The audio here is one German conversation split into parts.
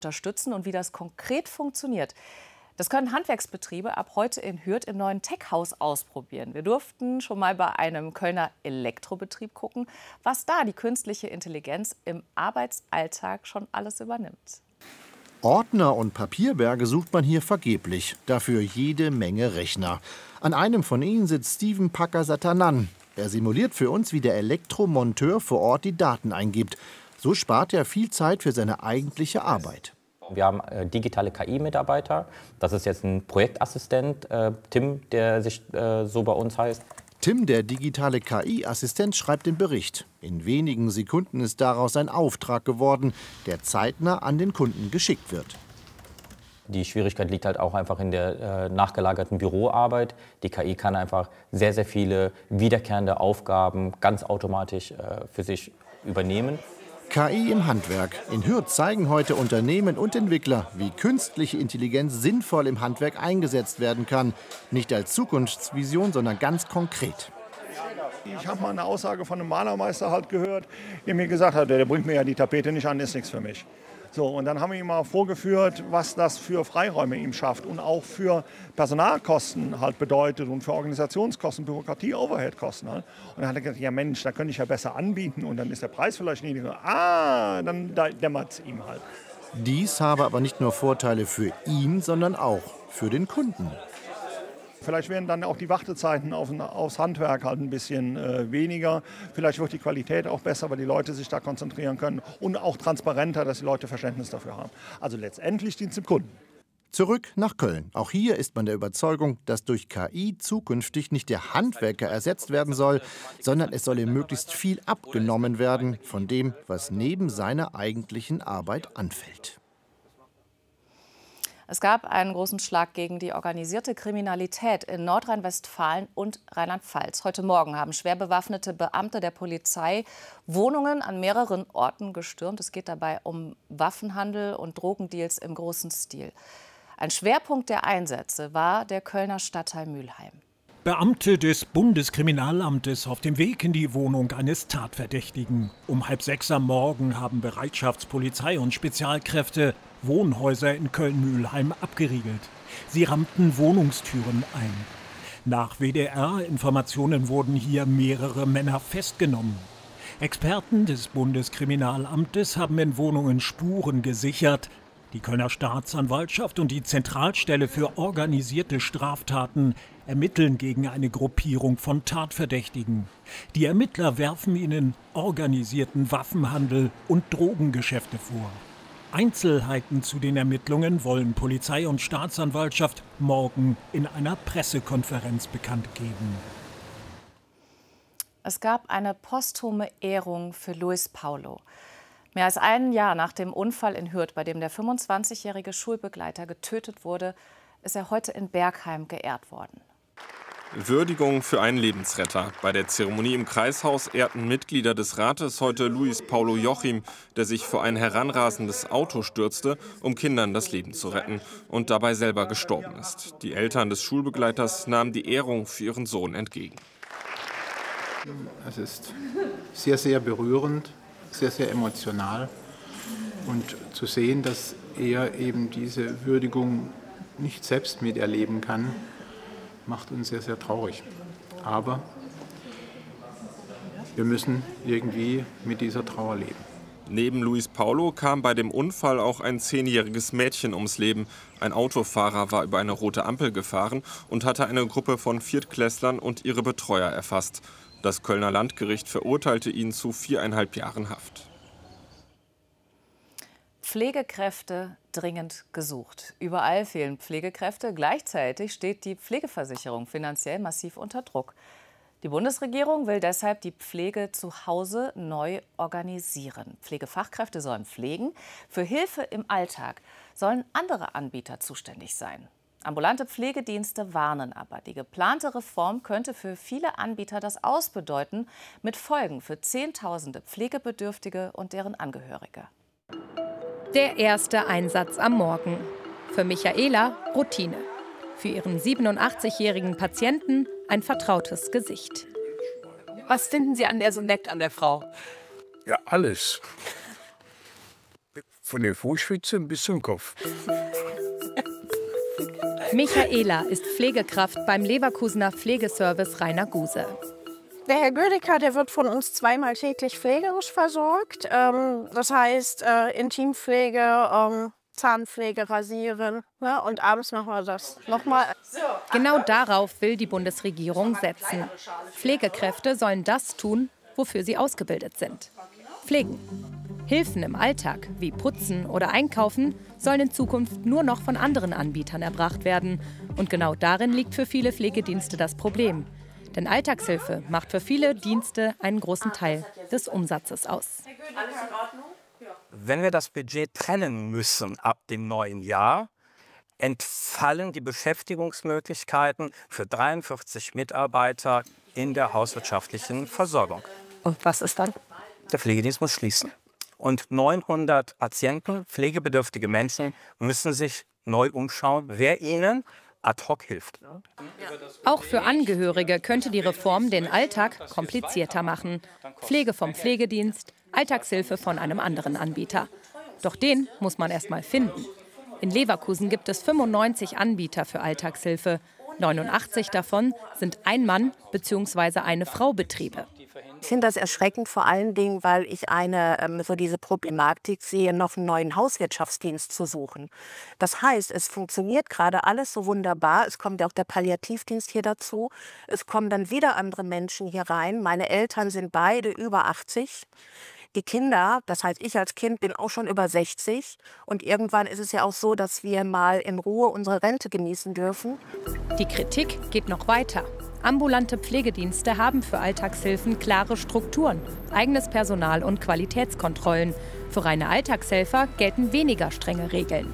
unterstützen und wie das konkret funktioniert. Das können Handwerksbetriebe ab heute in Hürth im neuen Tech-Haus ausprobieren. Wir durften schon mal bei einem Kölner Elektrobetrieb gucken, was da die künstliche Intelligenz im Arbeitsalltag schon alles übernimmt. Ordner und Papierberge sucht man hier vergeblich, dafür jede Menge Rechner. An einem von ihnen sitzt Steven Pakasatanan. Er simuliert für uns, wie der Elektromonteur vor Ort die Daten eingibt. So spart er viel Zeit für seine eigentliche Arbeit. Wir haben digitale KI-Mitarbeiter. Das ist jetzt ein Projektassistent, Tim, der sich so bei uns heißt. Tim, der digitale KI-Assistent, schreibt den Bericht. In wenigen Sekunden ist daraus ein Auftrag geworden, der zeitnah an den Kunden geschickt wird. Die Schwierigkeit liegt halt auch einfach in der nachgelagerten Büroarbeit. Die KI kann einfach sehr, sehr viele wiederkehrende Aufgaben ganz automatisch für sich übernehmen. KI im Handwerk. In Hürth zeigen heute Unternehmen und Entwickler, wie künstliche Intelligenz sinnvoll im Handwerk eingesetzt werden kann. Nicht als Zukunftsvision, sondern ganz konkret. Ich habe mal eine Aussage von einem Malermeister halt gehört, der mir gesagt hat, der bringt mir ja die Tapete nicht an, ist nichts für mich. So, und dann haben wir ihm mal vorgeführt, was das für Freiräume ihm schafft und auch für Personalkosten halt bedeutet und für Organisationskosten, Bürokratie, Overheadkosten. Halt. Und dann hat er gesagt, ja Mensch, da könnte ich ja besser anbieten und dann ist der Preis vielleicht niedriger. Dann dämmert es ihm halt. Dies habe aber nicht nur Vorteile für ihn, sondern auch für den Kunden. Vielleicht werden dann auch die Wartezeiten aufs Handwerk halt ein bisschen weniger. Vielleicht wird die Qualität auch besser, weil die Leute sich da konzentrieren können. Und auch transparenter, dass die Leute Verständnis dafür haben. Also letztendlich dient es dem Kunden. Zurück nach Köln. Auch hier ist man der Überzeugung, dass durch KI zukünftig nicht der Handwerker ersetzt werden soll, sondern es soll ihm möglichst viel abgenommen werden von dem, was neben seiner eigentlichen Arbeit anfällt. Es gab einen großen Schlag gegen die organisierte Kriminalität in Nordrhein-Westfalen und Rheinland-Pfalz. Heute Morgen haben schwer bewaffnete Beamte der Polizei Wohnungen an mehreren Orten gestürmt. Es geht dabei um Waffenhandel und Drogendeals im großen Stil. Ein Schwerpunkt der Einsätze war der Kölner Stadtteil Mülheim. Beamte des Bundeskriminalamtes auf dem Weg in die Wohnung eines Tatverdächtigen. Um 5:30 am Morgen haben Bereitschaftspolizei und Spezialkräfte Wohnhäuser in Köln-Mülheim abgeriegelt. Sie rammten Wohnungstüren ein. Nach WDR-Informationen wurden hier mehrere Männer festgenommen. Experten des Bundeskriminalamtes haben in Wohnungen Spuren gesichert. Die Kölner Staatsanwaltschaft und die Zentralstelle für organisierte Straftaten ermitteln gegen eine Gruppierung von Tatverdächtigen. Die Ermittler werfen ihnen organisierten Waffenhandel und Drogengeschäfte vor. Einzelheiten zu den Ermittlungen wollen Polizei und Staatsanwaltschaft morgen in einer Pressekonferenz bekannt geben. Es gab eine posthume Ehrung für Luis Paulo. Mehr als ein Jahr nach dem Unfall in Hürth, bei dem der 25-jährige Schulbegleiter getötet wurde, ist er heute in Bergheim geehrt worden. Würdigung für einen Lebensretter. Bei der Zeremonie im Kreishaus ehrten Mitglieder des Rates heute Luis Paulo Jochim, der sich vor ein heranrasendes Auto stürzte, um Kindern das Leben zu retten und dabei selber gestorben ist. Die Eltern des Schulbegleiters nahmen die Ehrung für ihren Sohn entgegen. Es ist sehr, sehr berührend, sehr, sehr emotional. Und zu sehen, dass er eben diese Würdigung nicht selbst miterleben kann, macht uns sehr, sehr traurig. Aber wir müssen irgendwie mit dieser Trauer leben. Neben Luis Paulo kam bei dem Unfall auch ein 10-jähriges Mädchen ums Leben. Ein Autofahrer war über eine rote Ampel gefahren und hatte eine Gruppe von Viertklässlern und ihre Betreuer erfasst. Das Kölner Landgericht verurteilte ihn zu 4,5 Jahren Haft. Pflegekräfte dringend gesucht. Überall fehlen Pflegekräfte. Gleichzeitig steht die Pflegeversicherung finanziell massiv unter Druck. Die Bundesregierung will deshalb die Pflege zu Hause neu organisieren. Pflegefachkräfte sollen pflegen. Für Hilfe im Alltag sollen andere Anbieter zuständig sein. Ambulante Pflegedienste warnen aber. Die geplante Reform könnte für viele Anbieter das Aus bedeuten, mit Folgen für Zehntausende Pflegebedürftige und deren Angehörige. Der erste Einsatz am Morgen. Für Michaela Routine. Für ihren 87-jährigen Patienten ein vertrautes Gesicht. Was finden Sie an der so nett an der Frau? Ja, alles. von der Fußspitze bis zum Kopf. Michaela ist Pflegekraft beim Leverkusener Pflegeservice Rainer Guse. Der Herr Gödecker, der wird von uns zweimal täglich pflegerisch versorgt. Das heißt Intimpflege, Zahnpflege, Rasieren. Ja, und abends machen wir das nochmal. Genau darauf will die Bundesregierung setzen. Pflegekräfte sollen das tun, wofür sie ausgebildet sind. Pflegen. Hilfen im Alltag, wie Putzen oder Einkaufen, sollen in Zukunft nur noch von anderen Anbietern erbracht werden. Und genau darin liegt für viele Pflegedienste das Problem. Denn Alltagshilfe macht für viele Dienste einen großen Teil des Umsatzes aus. Wenn wir das Budget trennen müssen ab dem neuen Jahr, entfallen die Beschäftigungsmöglichkeiten für 43 Mitarbeiter in der hauswirtschaftlichen Versorgung. Und was ist dann? Der Pflegedienst muss schließen. Und 900 Patienten, pflegebedürftige Menschen, müssen sich neu umschauen, wer ihnen ad hoc hilft. Auch für Angehörige könnte die Reform den Alltag komplizierter machen. Pflege vom Pflegedienst, Alltagshilfe von einem anderen Anbieter. Doch den muss man erst mal finden. In Leverkusen gibt es 95 Anbieter für Alltagshilfe. 89 davon sind Ein-Mann- bzw. Eine-Frau-Betriebe. Ich finde das erschreckend, vor allen Dingen, weil ich so diese Problematik sehe, noch einen neuen Hauswirtschaftsdienst zu suchen. Das heißt, es funktioniert gerade alles so wunderbar. Es kommt auch der Palliativdienst hier dazu. Es kommen dann wieder andere Menschen hier rein. Meine Eltern sind beide über 80. Die Kinder, das heißt, ich als Kind bin auch schon über 60. Und irgendwann ist es ja auch so, dass wir mal in Ruhe unsere Rente genießen dürfen. Die Kritik geht noch weiter. Ambulante Pflegedienste haben für Alltagshilfen klare Strukturen, eigenes Personal und Qualitätskontrollen. Für reine Alltagshelfer gelten weniger strenge Regeln.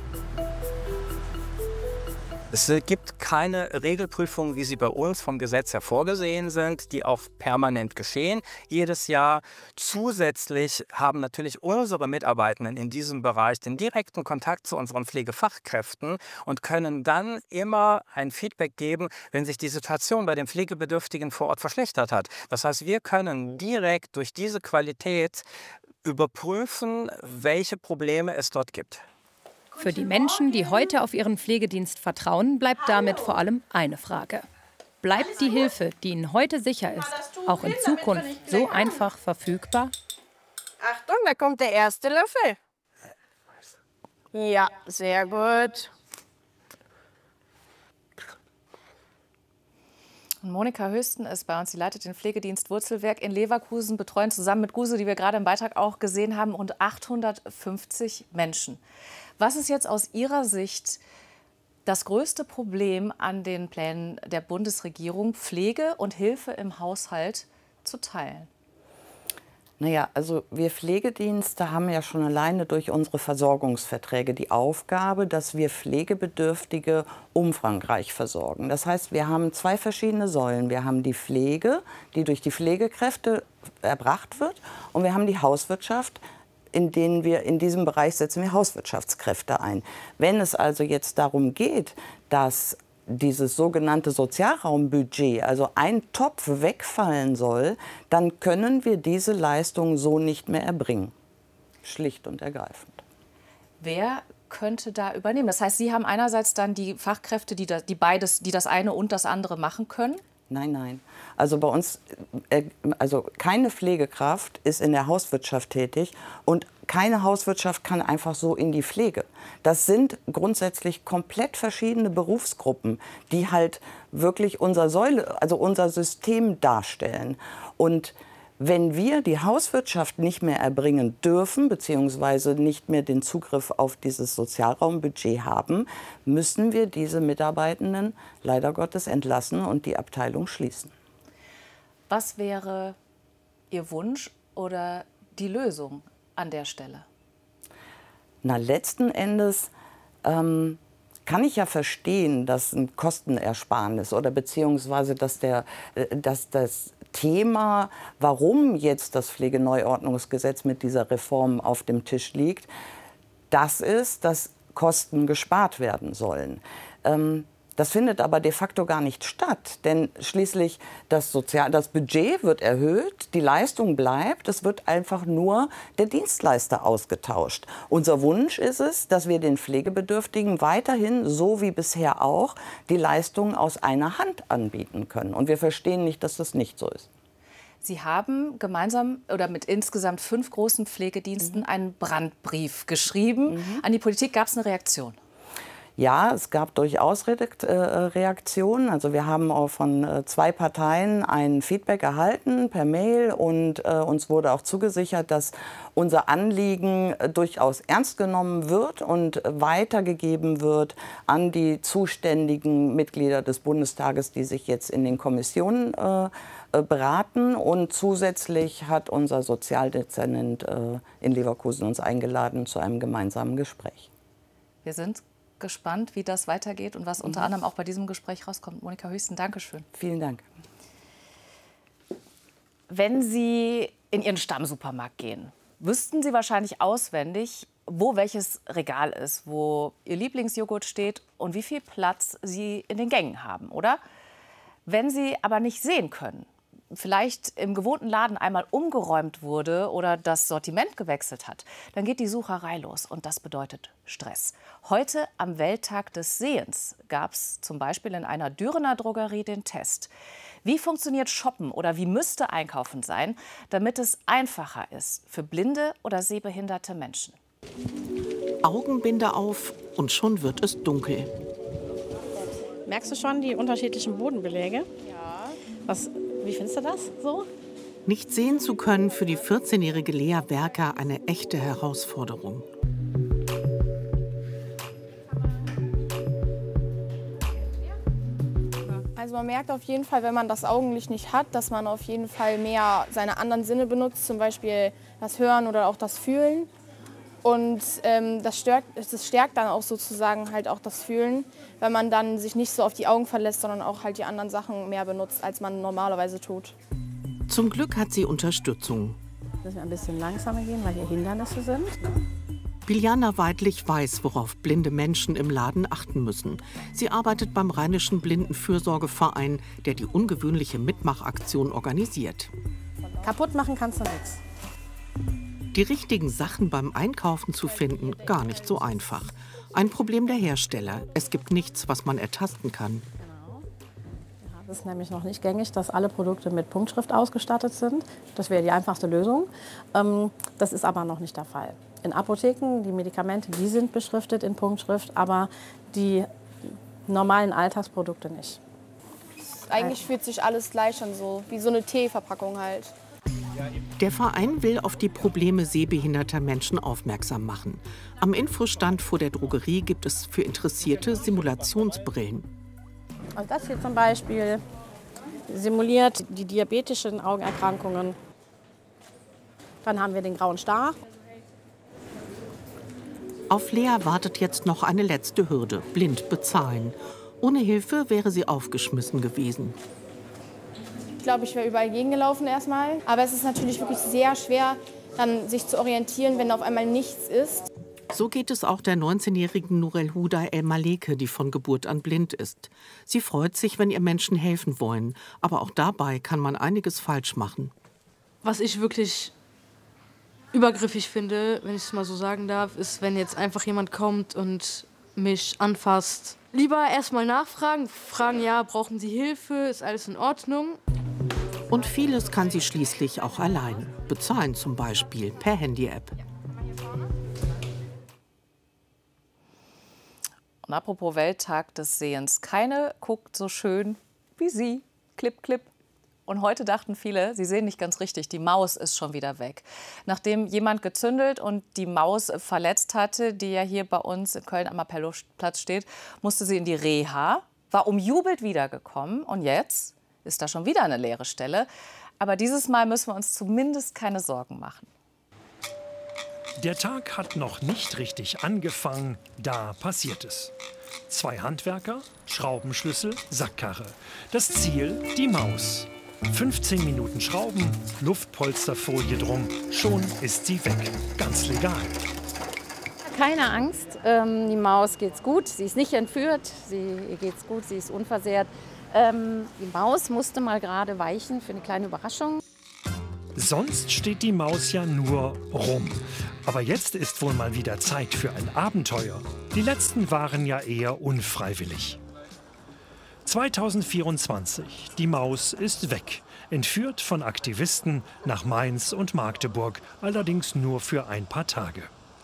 Es gibt keine Regelprüfungen, wie sie bei uns vom Gesetz her vorgesehen sind, die auch permanent geschehen jedes Jahr. Zusätzlich haben natürlich unsere Mitarbeitenden in diesem Bereich den direkten Kontakt zu unseren Pflegefachkräften und können dann immer ein Feedback geben, wenn sich die Situation bei den Pflegebedürftigen vor Ort verschlechtert hat. Das heißt, wir können direkt durch diese Qualität überprüfen, welche Probleme es dort gibt. Für die Menschen, die heute auf ihren Pflegedienst vertrauen, bleibt damit vor allem eine Frage. Bleibt die Hilfe, die ihnen heute sicher ist, auch in Zukunft so einfach verfügbar? Achtung, da kommt der erste Löffel. Ja, sehr gut. Und Monika Höchsten ist bei uns, sie leitet den Pflegedienst Wurzelwerk in Leverkusen, betreuen zusammen mit Guse, die wir gerade im Beitrag auch gesehen haben, rund 850 Menschen. Was ist jetzt aus Ihrer Sicht das größte Problem an den Plänen der Bundesregierung, Pflege und Hilfe im Haushalt zu teilen? Naja, also wir Pflegedienste haben ja schon alleine durch unsere Versorgungsverträge die Aufgabe, dass wir Pflegebedürftige umfangreich versorgen. Das heißt, wir haben zwei verschiedene Säulen. Wir haben die Pflege, die durch die Pflegekräfte erbracht wird, und wir haben die Hauswirtschaft, in denen wir in diesem Bereich setzen wir Hauswirtschaftskräfte ein. Wenn es also jetzt darum geht, dass dieses sogenannte Sozialraumbudget, also ein Topf wegfallen soll, dann können wir diese Leistung so nicht mehr erbringen. Schlicht und ergreifend. Wer könnte da übernehmen? Das heißt, Sie haben einerseits dann die Fachkräfte, die das eine und das andere machen können? Nein, nein. Also bei uns, also keine Pflegekraft ist in der Hauswirtschaft tätig und keine Hauswirtschaft kann einfach so in die Pflege. Das sind grundsätzlich komplett verschiedene Berufsgruppen, die halt wirklich unser System darstellen. Und wenn wir die Hauswirtschaft nicht mehr erbringen dürfen, beziehungsweise nicht mehr den Zugriff auf dieses Sozialraumbudget haben, müssen wir diese Mitarbeitenden leider Gottes entlassen und die Abteilung schließen. Was wäre Ihr Wunsch oder die Lösung an der Stelle? Na, letzten Endes kann ich ja verstehen, dass ein Kostenersparnis oder beziehungsweise dass das Thema, warum jetzt das Pflegeneuordnungsgesetz mit dieser Reform auf dem Tisch liegt, das ist, dass Kosten gespart werden sollen. Das findet aber de facto gar nicht statt, denn schließlich das Budget wird erhöht, die Leistung bleibt, es wird einfach nur der Dienstleister ausgetauscht. Unser Wunsch ist es, dass wir den Pflegebedürftigen weiterhin, so wie bisher auch, die Leistungen aus einer Hand anbieten können. Und wir verstehen nicht, dass das nicht so ist. Sie haben gemeinsam oder mit insgesamt 5 großen Pflegediensten einen Brandbrief geschrieben. An die Politik gab es eine Reaktion. Ja, es gab durchaus Reaktionen. Also wir haben auch von 2 Parteien ein Feedback erhalten per Mail und uns wurde auch zugesichert, dass unser Anliegen durchaus ernst genommen wird und weitergegeben wird an die zuständigen Mitglieder des Bundestages, die sich jetzt in den Kommissionen beraten. Und zusätzlich hat unser Sozialdezernent in Leverkusen uns eingeladen zu einem gemeinsamen Gespräch. Wir sind gespannt, wie das weitergeht und was unter anderem auch bei diesem Gespräch rauskommt. Monika Hüsten, Dankeschön. Vielen Dank. Wenn Sie in Ihren Stammsupermarkt gehen, wüssten Sie wahrscheinlich auswendig, wo welches Regal ist, wo Ihr Lieblingsjoghurt steht und wie viel Platz Sie in den Gängen haben, oder? Wenn Sie aber nicht sehen können, vielleicht im gewohnten Laden einmal umgeräumt wurde oder das Sortiment gewechselt hat, dann geht die Sucherei los und das bedeutet Stress. Heute am Welttag des Sehens gab es zum Beispiel in einer Dürener Drogerie den Test. Wie funktioniert Shoppen oder wie müsste Einkaufen sein, damit es einfacher ist für blinde oder sehbehinderte Menschen? Augenbinde auf und schon wird es dunkel. Merkst du schon die unterschiedlichen Bodenbeläge? Ja. Wie findest du das so? Nicht sehen zu können für die 14-jährige Lea Werker eine echte Herausforderung. Also man merkt auf jeden Fall, wenn man das Augenlicht nicht hat, dass man auf jeden Fall mehr seine anderen Sinne benutzt, zum Beispiel das Hören oder auch das Fühlen. Und das stärkt dann auch sozusagen halt auch das Fühlen, wenn man dann sich nicht so auf die Augen verlässt, sondern auch halt die anderen Sachen mehr benutzt, als man normalerweise tut. Zum Glück hat sie Unterstützung. Müssen wir ein bisschen langsamer gehen, weil hier Hindernisse sind. Biljana Weidlich weiß, worauf blinde Menschen im Laden achten müssen. Sie arbeitet beim Rheinischen Blindenfürsorgeverein, der die ungewöhnliche Mitmachaktion organisiert. Kaputt machen kannst du nichts. Die richtigen Sachen beim Einkaufen zu finden, gar nicht so einfach. Ein Problem der Hersteller. Es gibt nichts, was man ertasten kann. Es ist nämlich noch nicht gängig, dass alle Produkte mit Punktschrift ausgestattet sind. Das wäre die einfachste Lösung. Das ist aber noch nicht der Fall. In Apotheken, die Medikamente, die sind beschriftet in Punktschrift, aber die normalen Alltagsprodukte nicht. Eigentlich fühlt sich alles gleich an, so wie so eine Teeverpackung halt. Der Verein will auf die Probleme sehbehinderter Menschen aufmerksam machen. Am Infostand vor der Drogerie gibt es für Interessierte Simulationsbrillen. Also das hier zum Beispiel simuliert die diabetischen Augenerkrankungen. Dann haben wir den grauen Star. Auf Lea wartet jetzt noch eine letzte Hürde: blind bezahlen. Ohne Hilfe wäre sie aufgeschmissen gewesen. Ich glaube, ich wäre überall gegengelaufen erstmal. Aber es ist natürlich wirklich sehr schwer, dann sich zu orientieren, wenn auf einmal nichts ist. So geht es auch der 19-jährigen Nurel Huda El Maleke, die von Geburt an blind ist. Sie freut sich, wenn ihr Menschen helfen wollen. Aber auch dabei kann man einiges falsch machen. Was ich wirklich übergriffig finde, wenn ich es mal so sagen darf, ist, wenn jetzt einfach jemand kommt und mich anfasst. Lieber erstmal nachfragen, fragen, ja, brauchen Sie Hilfe, ist alles in Ordnung? Und vieles kann sie schließlich auch allein. Bezahlen zum Beispiel per Handy-App. Und apropos Welttag des Sehens. Keine guckt so schön wie Sie. Klipp, klipp. Und heute dachten viele, sie sehen nicht ganz richtig, die Maus ist schon wieder weg. Nachdem jemand gezündelt und die Maus verletzt hatte, die ja hier bei uns in Köln am Appellplatz steht, musste sie in die Reha, war umjubelt wiedergekommen und jetzt ist da schon wieder eine leere Stelle. Aber dieses Mal müssen wir uns zumindest keine Sorgen machen. Der Tag hat noch nicht richtig angefangen, da passiert es. 2 Handwerker, Schraubenschlüssel, Sackkarre. Das Ziel, die Maus. 15 Minuten Schrauben, Luftpolsterfolie drum, schon ist sie weg. Ganz legal. keine Angst. Die Maus geht's gut. Sie ist nicht entführt. Ihr geht's gut. Sie ist unversehrt. Die Maus musste mal gerade weichen für eine kleine Überraschung. Sonst steht die Maus ja nur rum. Aber jetzt ist wohl mal wieder Zeit für ein Abenteuer. Die letzten waren ja eher unfreiwillig. 2024. Die Maus ist weg. Entführt von Aktivisten nach Mainz und Magdeburg. Allerdings nur für ein paar Tage.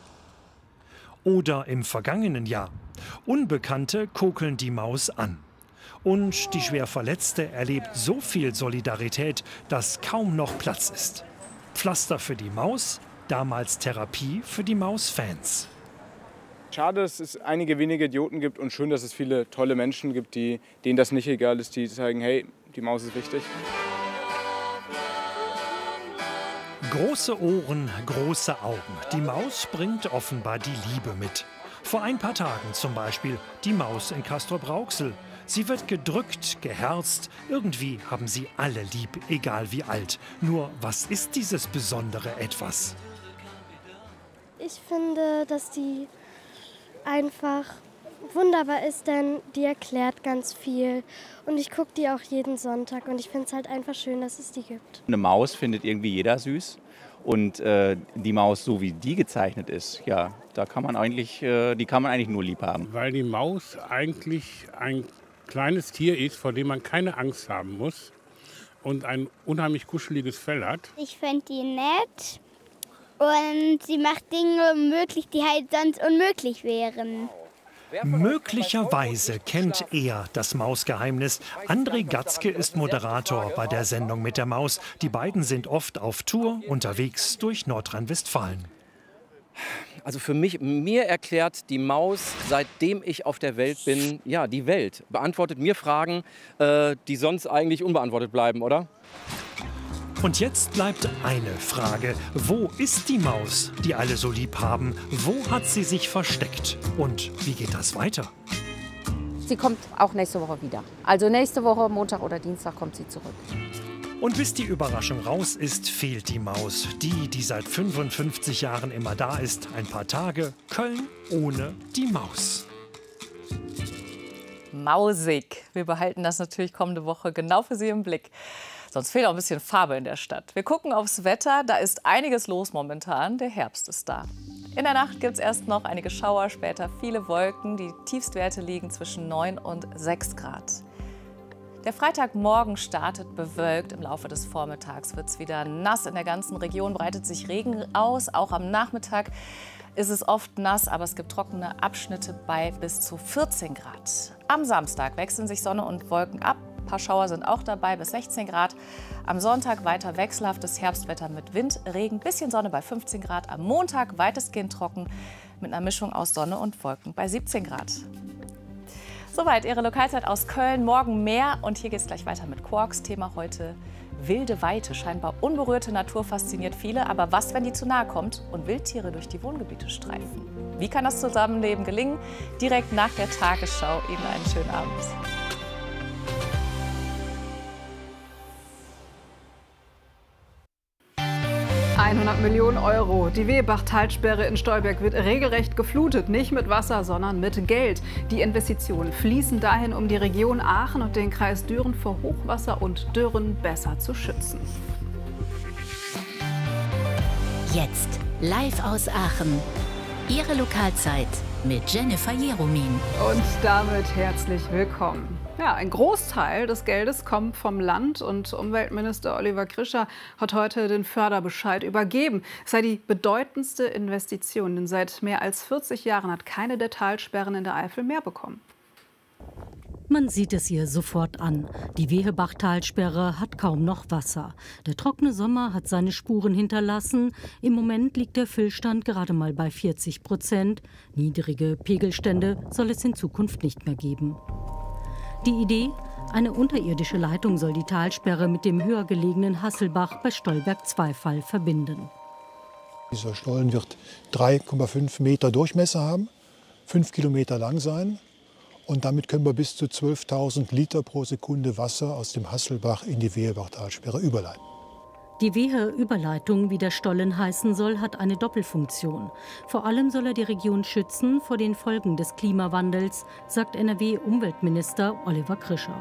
Oder im vergangenen Jahr. Unbekannte kokeln die Maus an. Und die schwer Verletzte erlebt so viel Solidarität, dass kaum noch Platz ist. Pflaster für die Maus, damals Therapie für die Maus-Fans. Schade, dass es einige wenige Idioten gibt und schön, dass es viele tolle Menschen gibt, denen das nicht egal ist, die sagen, hey, die Maus ist wichtig. Große Ohren, große Augen. Die Maus bringt offenbar die Liebe mit. Vor ein paar Tagen zum Beispiel die Maus in Castrop-Rauxel. Sie wird gedrückt, geherzt. Irgendwie haben sie alle lieb, egal wie alt. Nur, was ist dieses besondere Etwas? Ich finde, dass die einfach wunderbar ist, denn die erklärt ganz viel. Und ich gucke die auch jeden Sonntag und ich finde es halt einfach schön, dass es die gibt. Eine Maus findet irgendwie jeder süß. Und die Maus, so wie die gezeichnet ist, ja, die kann man eigentlich nur lieb haben. Weil die Maus eigentlich ein kleines Tier ist, vor dem man keine Angst haben muss und ein unheimlich kuscheliges Fell hat. Ich finde die nett und sie macht Dinge möglich, die halt sonst unmöglich wären. Möglicherweise kennt er das Mausgeheimnis. André Gatzke ist Moderator bei der Sendung mit der Maus. Die beiden sind oft auf Tour unterwegs durch Nordrhein-Westfalen. Also mir erklärt die Maus, seitdem ich auf der Welt bin, ja, die Welt. Beantwortet mir Fragen, die sonst eigentlich unbeantwortet bleiben, oder? Und jetzt bleibt eine Frage. Wo ist die Maus, die alle so lieb haben? Wo hat sie sich versteckt? Und wie geht das weiter? Sie kommt auch nächste Woche wieder. Also nächste Woche, Montag oder Dienstag, kommt sie zurück. Und bis die Überraschung raus ist, fehlt die Maus. Die seit 55 Jahren immer da ist. Ein paar Tage Köln ohne die Maus. Mausig. Wir behalten das natürlich kommende Woche genau für Sie im Blick. Sonst fehlt auch ein bisschen Farbe in der Stadt. Wir gucken aufs Wetter. Da ist einiges los momentan. Der Herbst ist da. In der Nacht gibt es erst noch einige Schauer, später viele Wolken. Die Tiefstwerte liegen zwischen 9 und 6 Grad. Der Freitagmorgen startet bewölkt. Im Laufe des Vormittags wird es wieder nass. In der ganzen Region breitet sich Regen aus. Auch am Nachmittag ist es oft nass, aber es gibt trockene Abschnitte bei bis zu 14 Grad. Am Samstag wechseln sich Sonne und Wolken ab. Ein paar Schauer sind auch dabei, bis 16 Grad. Am Sonntag weiter wechselhaftes Herbstwetter mit Wind, Regen, bisschen Sonne bei 15 Grad. Am Montag weitestgehend trocken mit einer Mischung aus Sonne und Wolken bei 17 Grad. Soweit Ihre Lokalzeit aus Köln. Morgen mehr. Und hier geht es gleich weiter mit Quarks. Thema heute: wilde Weite. Scheinbar unberührte Natur fasziniert viele. Aber was, wenn die zu nahe kommt und Wildtiere durch die Wohngebiete streifen? Wie kann das Zusammenleben gelingen? Direkt nach der Tagesschau. Ihnen einen schönen Abend. 100 Millionen Euro. Die Wehebach-Talsperre in Stolberg wird regelrecht geflutet. Nicht mit Wasser, sondern mit Geld. Die Investitionen fließen dahin, um die Region Aachen und den Kreis Düren vor Hochwasser und Dürren besser zu schützen. Jetzt live aus Aachen. Ihre Lokalzeit mit Jennifer Jeromin. Und damit herzlich willkommen. Ja, ein Großteil des Geldes kommt vom Land und Umweltminister Oliver Krischer hat heute den Förderbescheid übergeben. Es sei die bedeutendste Investition, denn seit mehr als 40 Jahren hat keine der Talsperren in der Eifel mehr bekommen. Man sieht es ihr sofort an. Die Wehebach-Talsperre hat kaum noch Wasser. Der trockene Sommer hat seine Spuren hinterlassen. Im Moment liegt der Füllstand gerade mal bei 40%. Niedrige Pegelstände soll es in Zukunft nicht mehr geben. Die Idee? Eine unterirdische Leitung soll die Talsperre mit dem höher gelegenen Hasselbach bei Stolberg-Zweifall verbinden. Dieser Stollen wird 3,5 Meter Durchmesser haben, 5 Kilometer lang sein. Und damit können wir bis zu 12.000 Liter pro Sekunde Wasser aus dem Hasselbach in die Wehebach-Talsperre überleiten. Die Wehe-Überleitung, wie der Stollen heißen soll, hat eine Doppelfunktion. Vor allem soll er die Region schützen vor den Folgen des Klimawandels, sagt NRW-Umweltminister Oliver Krischer.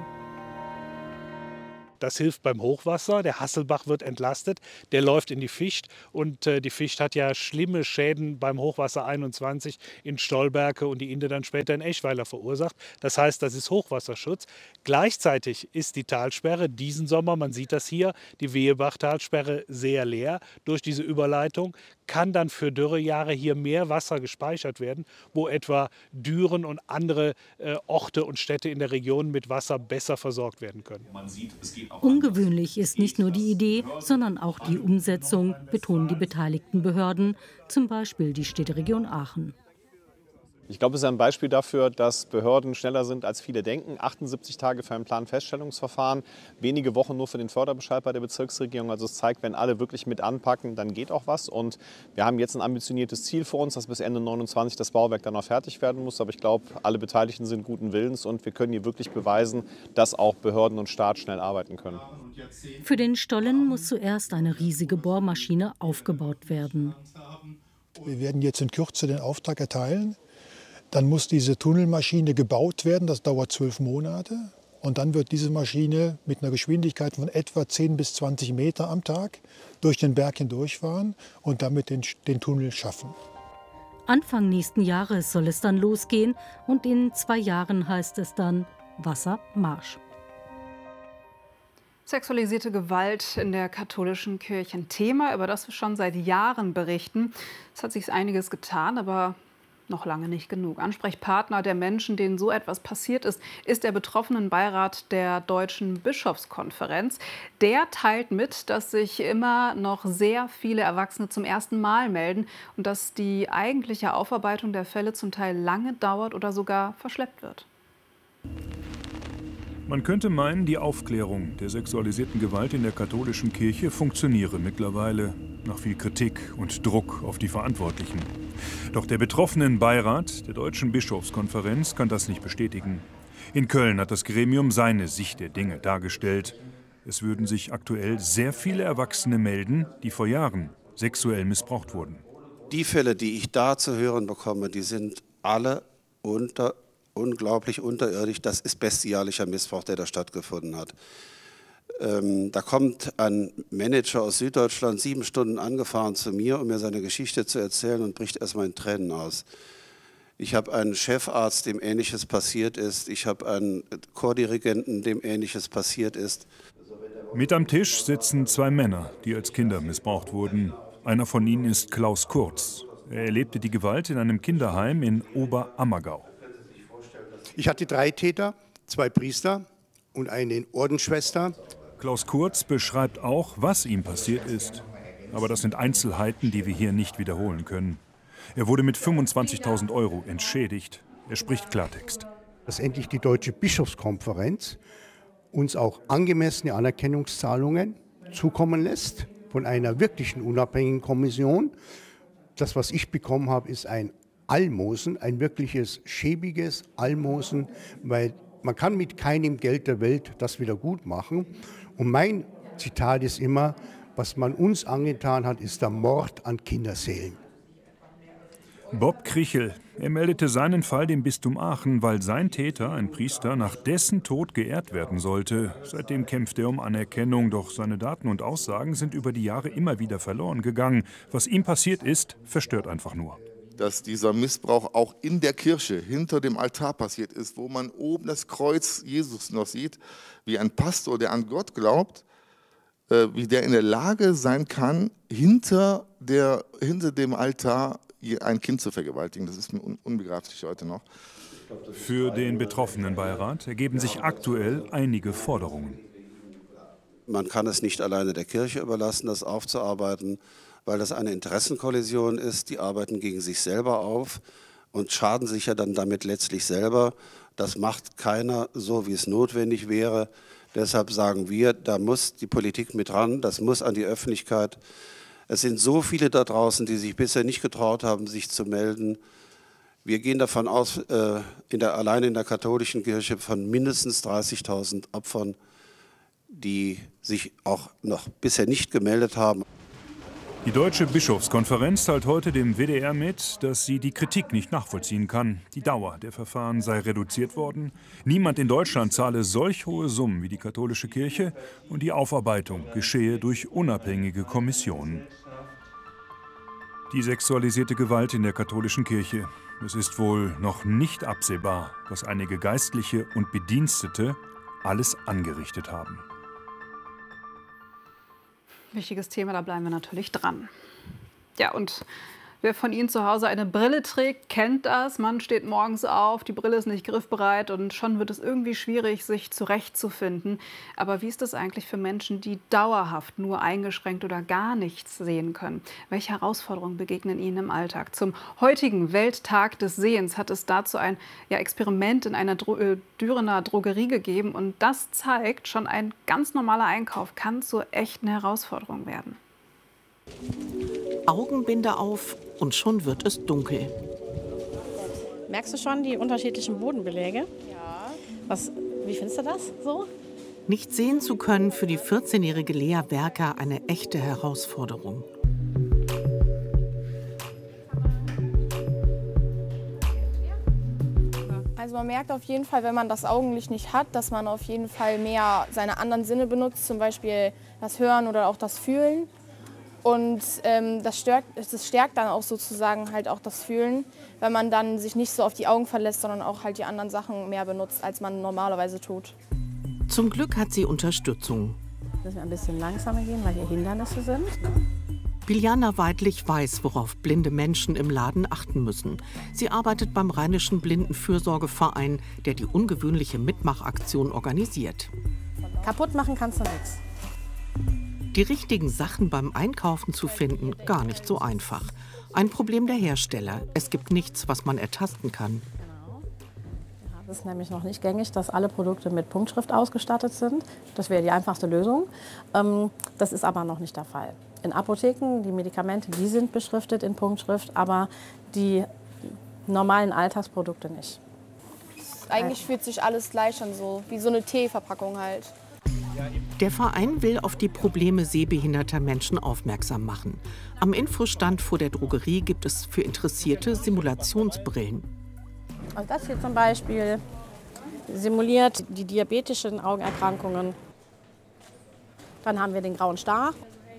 Das hilft beim Hochwasser. Der Hasselbach wird entlastet. Der läuft in die Ficht. Und die Ficht hat ja schlimme Schäden beim Hochwasser 21 in Stolberke und die Inde dann später in Eschweiler verursacht. Das heißt, das ist Hochwasserschutz. Gleichzeitig ist die Talsperre diesen Sommer, man sieht das hier, die Wehebach-Talsperre sehr leer. Durch diese Überleitung kann dann für Dürrejahre hier mehr Wasser gespeichert werden, wo etwa Düren und andere Orte und Städte in der Region mit Wasser besser versorgt werden können. Man sieht, es geht ungewöhnlich ist nicht nur die Idee, sondern auch die Umsetzung, betonen die beteiligten Behörden, zum Beispiel die Städteregion Aachen. Ich glaube, es ist ein Beispiel dafür, dass Behörden schneller sind, als viele denken. 78 Tage für ein Planfeststellungsverfahren, wenige Wochen nur für den Förderbescheid bei der Bezirksregierung. Also es zeigt, wenn alle wirklich mit anpacken, dann geht auch was. Und wir haben jetzt ein ambitioniertes Ziel vor uns, dass bis Ende 2029 das Bauwerk dann noch fertig werden muss. Aber ich glaube, alle Beteiligten sind guten Willens und wir können hier wirklich beweisen, dass auch Behörden und Staat schnell arbeiten können. Für den Stollen muss zuerst eine riesige Bohrmaschine aufgebaut werden. Wir werden jetzt in Kürze den Auftrag erteilen. Dann muss diese Tunnelmaschine gebaut werden, das dauert 12 Monate. Und dann wird diese Maschine mit einer Geschwindigkeit von etwa 10 bis 20 Meter am Tag durch den Berg hindurchfahren und damit den Tunnel schaffen. Anfang nächsten Jahres soll es dann losgehen und in 2 Jahren heißt es dann Wassermarsch. Sexualisierte Gewalt in der katholischen Kirche, ein Thema, über das wir schon seit Jahren berichten. Es hat sich einiges getan, aber noch lange nicht genug. Ansprechpartner der Menschen, denen so etwas passiert ist, ist der Betroffenenbeirat der Deutschen Bischofskonferenz. Der teilt mit, dass sich immer noch sehr viele Erwachsene zum ersten Mal melden und dass die eigentliche Aufarbeitung der Fälle zum Teil lange dauert oder sogar verschleppt wird. Man könnte meinen, die Aufklärung der sexualisierten Gewalt in der katholischen Kirche funktioniere mittlerweile, nach viel Kritik und Druck auf die Verantwortlichen. Doch der Betroffenenbeirat der Deutschen Bischofskonferenz kann das nicht bestätigen. In Köln hat das Gremium seine Sicht der Dinge dargestellt. Es würden sich aktuell sehr viele Erwachsene melden, die vor Jahren sexuell missbraucht wurden. Die Fälle, die ich da zu hören bekomme, die sind alle unglaublich unterirdisch. Das ist bestialischer Missbrauch, der da stattgefunden hat. Da kommt ein Manager aus Süddeutschland 7 Stunden angefahren zu mir, um mir seine Geschichte zu erzählen und bricht erstmal in Tränen aus. Ich habe einen Chefarzt, dem Ähnliches passiert ist. Ich habe einen Chordirigenten, dem Ähnliches passiert ist. Mit am Tisch sitzen 2 Männer, die als Kinder missbraucht wurden. Einer von ihnen ist Klaus Kurz. Er erlebte die Gewalt in einem Kinderheim in Oberammergau. Ich hatte 3 Täter, 2 Priester und eine Ordensschwester. Klaus Kurz beschreibt auch, was ihm passiert ist. Aber das sind Einzelheiten, die wir hier nicht wiederholen können. Er wurde mit 25.000 € entschädigt. Er spricht Klartext. Dass endlich die Deutsche Bischofskonferenz uns auch angemessene Anerkennungszahlungen zukommen lässt von einer wirklichen unabhängigen Kommission. Das, was ich bekommen habe, ist ein Almosen, ein wirkliches schäbiges Almosen, weil man kann mit keinem Geld der Welt das wieder gut machen. Und mein Zitat ist immer, was man uns angetan hat, ist der Mord an Kinderseelen. Bob Krichel, er meldete seinen Fall dem Bistum Aachen, weil sein Täter, ein Priester, nach dessen Tod geehrt werden sollte. Seitdem kämpft er um Anerkennung, doch seine Daten und Aussagen sind über die Jahre immer wieder verloren gegangen. Was ihm passiert ist, verstört einfach nur. Dass dieser Missbrauch auch in der Kirche hinter dem Altar passiert ist, wo man oben das Kreuz Jesus noch sieht, wie ein Pastor, der an Gott glaubt, wie der in der Lage sein kann, hinter dem Altar ein Kind zu vergewaltigen. Das ist mir unbegreiflich heute noch. Für den Betroffenenbeirat ergeben sich aktuell einige Forderungen. Man kann es nicht alleine der Kirche überlassen, das aufzuarbeiten, weil das eine Interessenkollision ist. Die arbeiten gegen sich selber auf und schaden sich ja dann damit letztlich selber. Das macht keiner so, wie es notwendig wäre. Deshalb sagen wir, da muss die Politik mit ran, das muss an die Öffentlichkeit. Es sind so viele da draußen, die sich bisher nicht getraut haben, sich zu melden. Wir gehen davon aus, allein in der katholischen Kirche von mindestens 30.000 Opfern, die sich auch noch bisher nicht gemeldet haben. Die Deutsche Bischofskonferenz teilt heute dem WDR mit, dass sie die Kritik nicht nachvollziehen kann. Die Dauer der Verfahren sei reduziert worden. Niemand in Deutschland zahle solch hohe Summen wie die katholische Kirche und die Aufarbeitung geschehe durch unabhängige Kommissionen. Die sexualisierte Gewalt in der katholischen Kirche. Es ist wohl noch nicht absehbar, was einige Geistliche und Bedienstete alles angerichtet haben. Wichtiges Thema, da bleiben wir natürlich dran. Ja, und wer von Ihnen zu Hause eine Brille trägt, kennt das. Man steht morgens auf, die Brille ist nicht griffbereit und schon wird es irgendwie schwierig, sich zurechtzufinden. Aber wie ist das eigentlich für Menschen, die dauerhaft nur eingeschränkt oder gar nichts sehen können? Welche Herausforderungen begegnen ihnen im Alltag? Zum heutigen Welttag des Sehens hat es dazu ein Experiment in einer Dürener Drogerie gegeben. Und das zeigt, schon ein ganz normaler Einkauf kann zur echten Herausforderung werden. Augenbinde auf und schon wird es dunkel. Merkst du schon die unterschiedlichen Bodenbeläge? Ja. Wie findest du das so? Nicht sehen zu können für die 14-jährige Lea Werker eine echte Herausforderung. Also man merkt auf jeden Fall, wenn man das Augenlicht nicht hat, dass man auf jeden Fall mehr seine anderen Sinne benutzt, zum Beispiel das Hören oder auch das Fühlen. Und das stärkt dann auch sozusagen halt auch das Fühlen, wenn man dann sich nicht so auf die Augen verlässt, sondern auch halt die anderen Sachen mehr benutzt, als man normalerweise tut. Zum Glück hat sie Unterstützung. Müssen wir ein bisschen langsamer gehen, weil hier Hindernisse sind. Biljana Weidlich weiß, worauf blinde Menschen im Laden achten müssen. Sie arbeitet beim Rheinischen Blindenfürsorgeverein, der die ungewöhnliche Mitmachaktion organisiert. Kaputt machen kannst du nichts. Die richtigen Sachen beim Einkaufen zu finden, gar nicht so einfach. Ein Problem der Hersteller. Es gibt nichts, was man ertasten kann. Es ist nämlich noch nicht gängig, dass alle Produkte mit Punktschrift ausgestattet sind. Das wäre die einfachste Lösung. Das ist aber noch nicht der Fall. In Apotheken, die Medikamente, die sind beschriftet in Punktschrift, aber die normalen Alltagsprodukte nicht. Eigentlich fühlt sich alles gleich an, so wie so eine Teeverpackung halt. Der Verein will auf die Probleme sehbehinderter Menschen aufmerksam machen. Am Infostand vor der Drogerie gibt es für Interessierte Simulationsbrillen. Und das hier zum Beispiel simuliert die diabetischen Augenerkrankungen. Dann haben wir den grauen Star.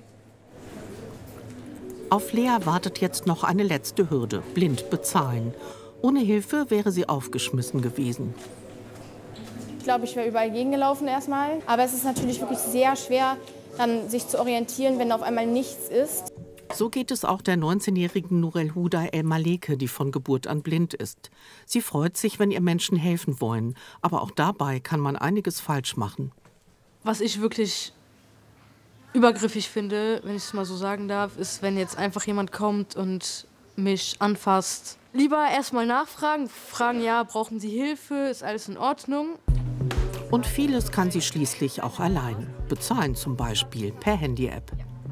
Auf Lea wartet jetzt noch eine letzte Hürde: blind bezahlen. Ohne Hilfe wäre sie aufgeschmissen gewesen. Ich glaube, ich wäre überall gegengelaufen erstmal. Aber es ist natürlich wirklich sehr schwer, dann sich zu orientieren, wenn auf einmal nichts ist. So geht es auch der 19-jährigen Nurel Huda El Maleke, die von Geburt an blind ist. Sie freut sich, wenn ihr Menschen helfen wollen. Aber auch dabei kann man einiges falsch machen. Was ich wirklich übergriffig finde, wenn ich es mal so sagen darf, ist, wenn jetzt einfach jemand kommt und mich anfasst. Lieber erstmal nachfragen, fragen, ja, brauchen Sie Hilfe, ist alles in Ordnung? Und vieles kann sie schließlich auch allein. Bezahlen zum Beispiel per Handy-App.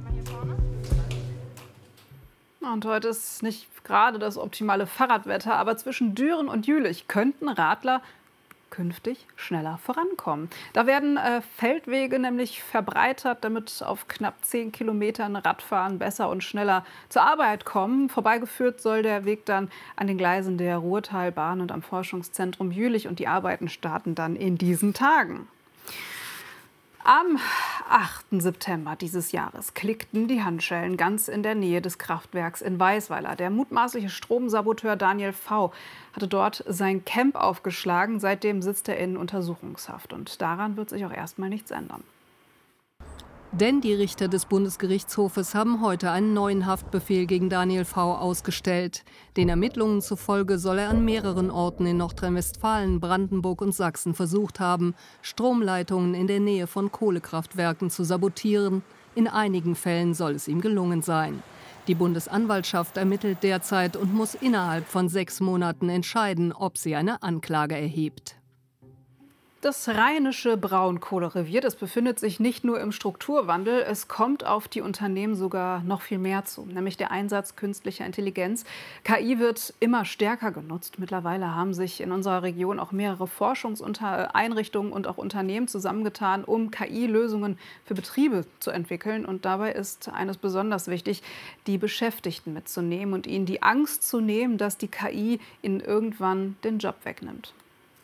Und heute ist nicht gerade das optimale Fahrradwetter, aber zwischen Düren und Jülich könnten Radler künftig schneller vorankommen. Da werden Feldwege nämlich verbreitert, damit auf knapp 10 Kilometern Radfahren besser und schneller zur Arbeit kommen. Vorbeigeführt soll der Weg dann an den Gleisen der Ruhrtalbahn und am Forschungszentrum Jülich, und die Arbeiten starten dann in diesen Tagen. Am 8. September dieses Jahres klickten die Handschellen ganz in der Nähe des Kraftwerks in Weisweiler. Der mutmaßliche Stromsaboteur Daniel V. hatte dort sein Camp aufgeschlagen. Seitdem sitzt er in Untersuchungshaft. Und daran wird sich auch erstmal nichts ändern. Denn die Richter des Bundesgerichtshofes haben heute einen neuen Haftbefehl gegen Daniel V. ausgestellt. Den Ermittlungen zufolge soll er an mehreren Orten in Nordrhein-Westfalen, Brandenburg und Sachsen versucht haben, Stromleitungen in der Nähe von Kohlekraftwerken zu sabotieren. In einigen Fällen soll es ihm gelungen sein. Die Bundesanwaltschaft ermittelt derzeit und muss innerhalb von 6 Monaten entscheiden, ob sie eine Anklage erhebt. Das rheinische Braunkohlerevier, das befindet sich nicht nur im Strukturwandel, es kommt auf die Unternehmen sogar noch viel mehr zu, nämlich der Einsatz künstlicher Intelligenz. KI wird immer stärker genutzt. Mittlerweile haben sich in unserer Region auch mehrere Forschungseinrichtungen und auch Unternehmen zusammengetan, um KI-Lösungen für Betriebe zu entwickeln. Und dabei ist eines besonders wichtig, die Beschäftigten mitzunehmen und ihnen die Angst zu nehmen, dass die KI ihnen irgendwann den Job wegnimmt.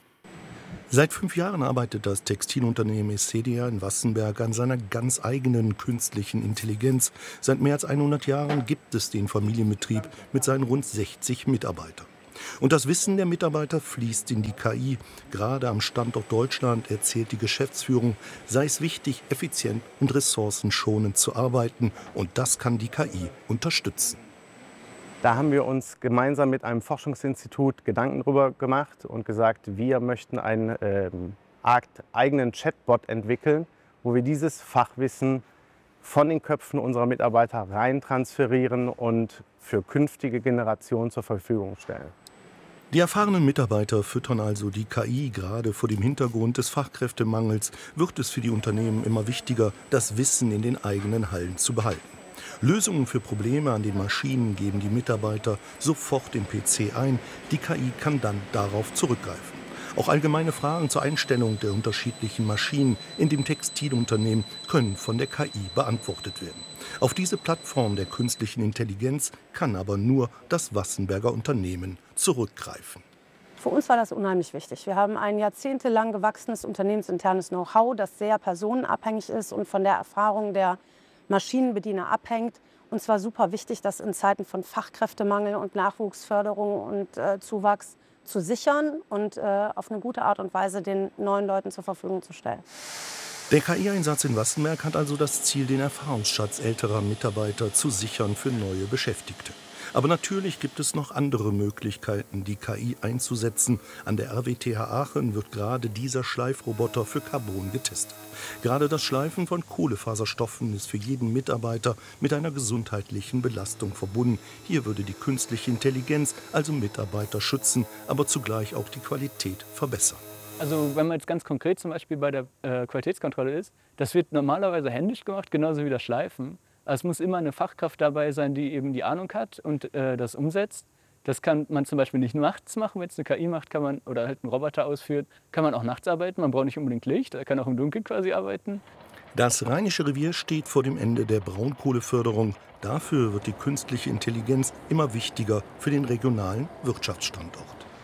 Seit 5 Jahren arbeitet das Textilunternehmen Essedia in Wassenberg an seiner ganz eigenen künstlichen Intelligenz. Seit mehr als 100 Jahren gibt es den Familienbetrieb mit seinen rund 60 Mitarbeitern. Und das Wissen der Mitarbeiter fließt in die KI. Gerade am Standort Deutschland, erzählt die Geschäftsführung, sei es wichtig, effizient und ressourcenschonend zu arbeiten. Und das kann die KI unterstützen. Da haben wir uns gemeinsam mit einem Forschungsinstitut Gedanken darüber gemacht und gesagt, wir möchten einen eigenen Chatbot entwickeln, wo wir dieses Fachwissen von den Köpfen unserer Mitarbeiter rein transferieren und für künftige Generationen zur Verfügung stellen. Die erfahrenen Mitarbeiter füttern also die KI. Gerade vor dem Hintergrund des Fachkräftemangels wird es für die Unternehmen immer wichtiger, das Wissen in den eigenen Hallen zu behalten. Lösungen für Probleme an den Maschinen geben die Mitarbeiter sofort im PC ein. Die KI kann dann darauf zurückgreifen. Auch allgemeine Fragen zur Einstellung der unterschiedlichen Maschinen in dem Textilunternehmen können von der KI beantwortet werden. Auf diese Plattform der künstlichen Intelligenz kann aber nur das Wassenberger Unternehmen zurückgreifen. Für uns war das unheimlich wichtig. Wir haben ein jahrzehntelang gewachsenes unternehmensinternes Know-how, das sehr personenabhängig ist und von der Erfahrung der Maschinenbediener abhängt. Und zwar super wichtig, das in Zeiten von Fachkräftemangel und Nachwuchsförderung und Zuwachs zu sichern und auf eine gute Art und Weise den neuen Leuten zur Verfügung zu stellen. Der KI-Einsatz in Wassenberg hat also das Ziel, den Erfahrungsschatz älterer Mitarbeiter zu sichern für neue Beschäftigte. Aber natürlich gibt es noch andere Möglichkeiten, die KI einzusetzen. An der RWTH Aachen wird gerade dieser Schleifroboter für Carbon getestet. Gerade das Schleifen von Kohlefaserstoffen ist für jeden Mitarbeiter mit einer gesundheitlichen Belastung verbunden. Hier würde die künstliche Intelligenz also Mitarbeiter schützen, aber zugleich auch die Qualität verbessern. Also wenn man jetzt ganz konkret zum Beispiel bei der Qualitätskontrolle ist, das wird normalerweise händisch gemacht, genauso wie das Schleifen. Es muss immer eine Fachkraft dabei sein, die eben die Ahnung hat und das umsetzt. Das kann man zum Beispiel nicht nachts machen, wenn es eine KI macht, kann man, oder halt einen Roboter ausführt, kann man auch nachts arbeiten. Man braucht nicht unbedingt Licht, er kann auch im Dunkeln quasi arbeiten. Das Rheinische Revier steht vor dem Ende der Braunkohleförderung. Dafür wird die künstliche Intelligenz immer wichtiger für den regionalen Wirtschaftsstandort.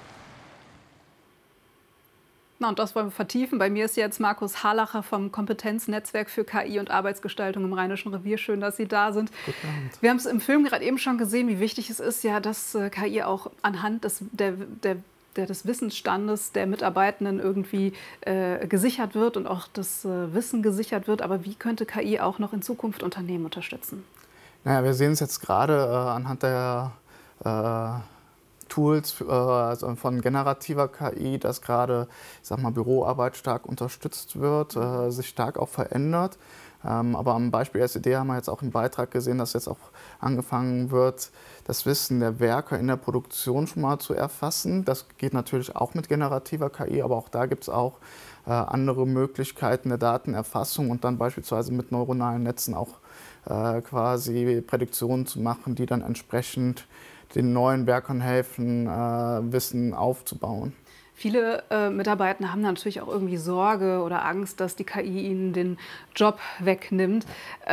Na, und das wollen wir vertiefen. Bei mir ist jetzt Markus Harlacher vom Kompetenznetzwerk für KI und Arbeitsgestaltung im Rheinischen Revier. Schön, dass Sie da sind. Guten Abend. Wir haben es im Film gerade eben schon gesehen, wie wichtig es ist, ja, dass KI auch anhand des Wissensstandes der Mitarbeitenden irgendwie gesichert wird und auch das Wissen gesichert wird. Aber wie könnte KI auch noch in Zukunft Unternehmen unterstützen? Naja, wir sehen es jetzt gerade anhand der Tools also von generativer KI, dass gerade, ich sag mal, Büroarbeit stark unterstützt wird, sich stark auch verändert. Aber am Beispiel SED haben wir jetzt auch im Beitrag gesehen, dass jetzt auch angefangen wird, das Wissen der Werker in der Produktion schon mal zu erfassen. Das geht natürlich auch mit generativer KI, aber auch da gibt es auch andere Möglichkeiten der Datenerfassung und dann beispielsweise mit neuronalen Netzen auch quasi Prädiktionen zu machen, die dann entsprechend den neuen Werkern helfen, Wissen aufzubauen. Viele Mitarbeiter haben natürlich auch irgendwie Sorge oder Angst, dass die KI ihnen den Job wegnimmt.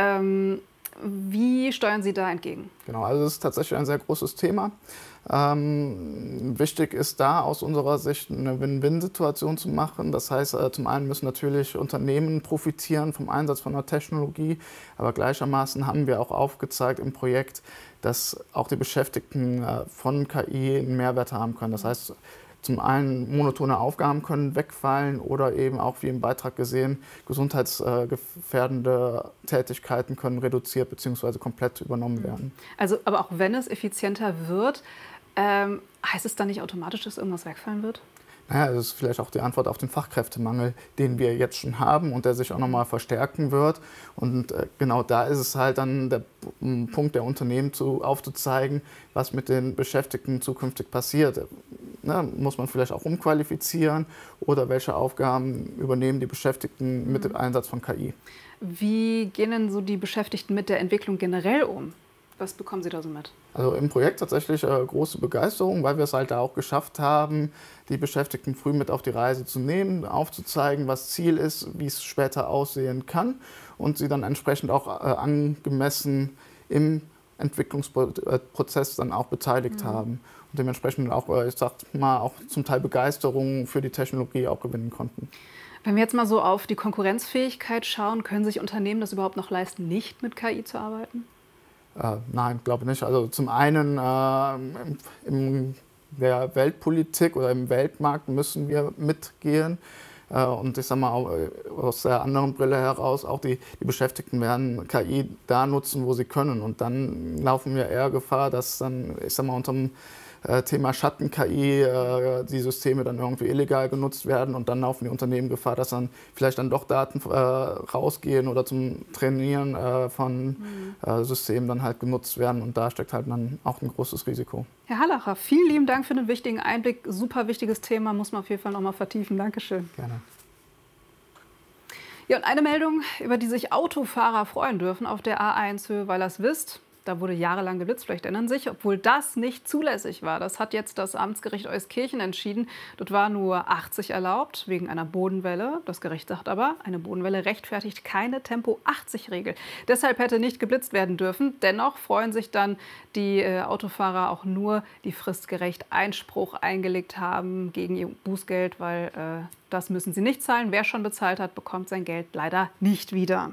Wie steuern Sie da entgegen? Genau, also es ist tatsächlich ein sehr großes Thema. Wichtig ist da aus unserer Sicht eine Win-Win-Situation zu machen. Das heißt, zum einen müssen natürlich Unternehmen profitieren vom Einsatz von der Technologie, aber gleichermaßen haben wir auch aufgezeigt im Projekt, dass auch die Beschäftigten von KI einen Mehrwert haben können. Das heißt, zum einen monotone Aufgaben können wegfallen oder eben auch, wie im Beitrag gesehen, gesundheitsgefährdende Tätigkeiten können reduziert bzw. komplett übernommen werden. Also, aber auch wenn es effizienter wird, heißt es dann nicht automatisch, dass irgendwas wegfallen wird? Naja, das ist vielleicht auch die Antwort auf den Fachkräftemangel, den wir jetzt schon haben und der sich auch nochmal verstärken wird. Und genau da ist es halt dann der Punkt der Unternehmen aufzuzeigen, was mit den Beschäftigten zukünftig passiert. muss man vielleicht auch umqualifizieren oder welche Aufgaben übernehmen die Beschäftigten mit dem Einsatz von KI. Wie gehen denn so die Beschäftigten mit der Entwicklung generell um? Was bekommen Sie da so mit? Also im Projekt tatsächlich große Begeisterung, weil wir es halt da auch geschafft haben, die Beschäftigten früh mit auf die Reise zu nehmen, aufzuzeigen, was Ziel ist, wie es später aussehen kann und sie dann entsprechend auch angemessen im Entwicklungsprozess dann auch beteiligt haben und dementsprechend auch, ich sag mal, auch zum Teil Begeisterung für die Technologie auch gewinnen konnten. Wenn wir jetzt mal so auf die Konkurrenzfähigkeit schauen, können sich Unternehmen das überhaupt noch leisten, nicht mit KI zu arbeiten? Nein, glaube ich nicht. Also zum einen in der Weltpolitik oder im Weltmarkt müssen wir mitgehen. Und ich sage mal, aus der anderen Brille heraus, auch die Beschäftigten werden KI da nutzen, wo sie können. Und dann laufen wir eher Gefahr, dass dann, ich sage mal, unter dem Thema Schatten-KI die Systeme dann irgendwie illegal genutzt werden. Und dann laufen die Unternehmen Gefahr, dass dann vielleicht dann doch Daten rausgehen oder zum Trainieren von Systemen dann halt genutzt werden. Und da steckt halt dann auch ein großes Risiko. Herr Hallacher, vielen lieben Dank für den wichtigen Einblick. Super wichtiges Thema, muss man auf jeden Fall noch mal vertiefen. Dankeschön. Gerne. Ja, und eine Meldung, über die sich Autofahrer freuen dürfen auf der A1 Höhe Weilerswist. Da wurde jahrelang geblitzt, vielleicht erinnern sich, obwohl das nicht zulässig war. Das hat jetzt das Amtsgericht Euskirchen entschieden. Dort war nur 80 erlaubt, wegen einer Bodenwelle. Das Gericht sagt aber, eine Bodenwelle rechtfertigt keine Tempo-80-Regel. Deshalb hätte nicht geblitzt werden dürfen. Dennoch freuen sich dann die Autofahrer auch nur, die fristgerecht Einspruch eingelegt haben gegen ihr Bußgeld, weil das müssen sie nicht zahlen. Wer schon bezahlt hat, bekommt sein Geld leider nicht wieder.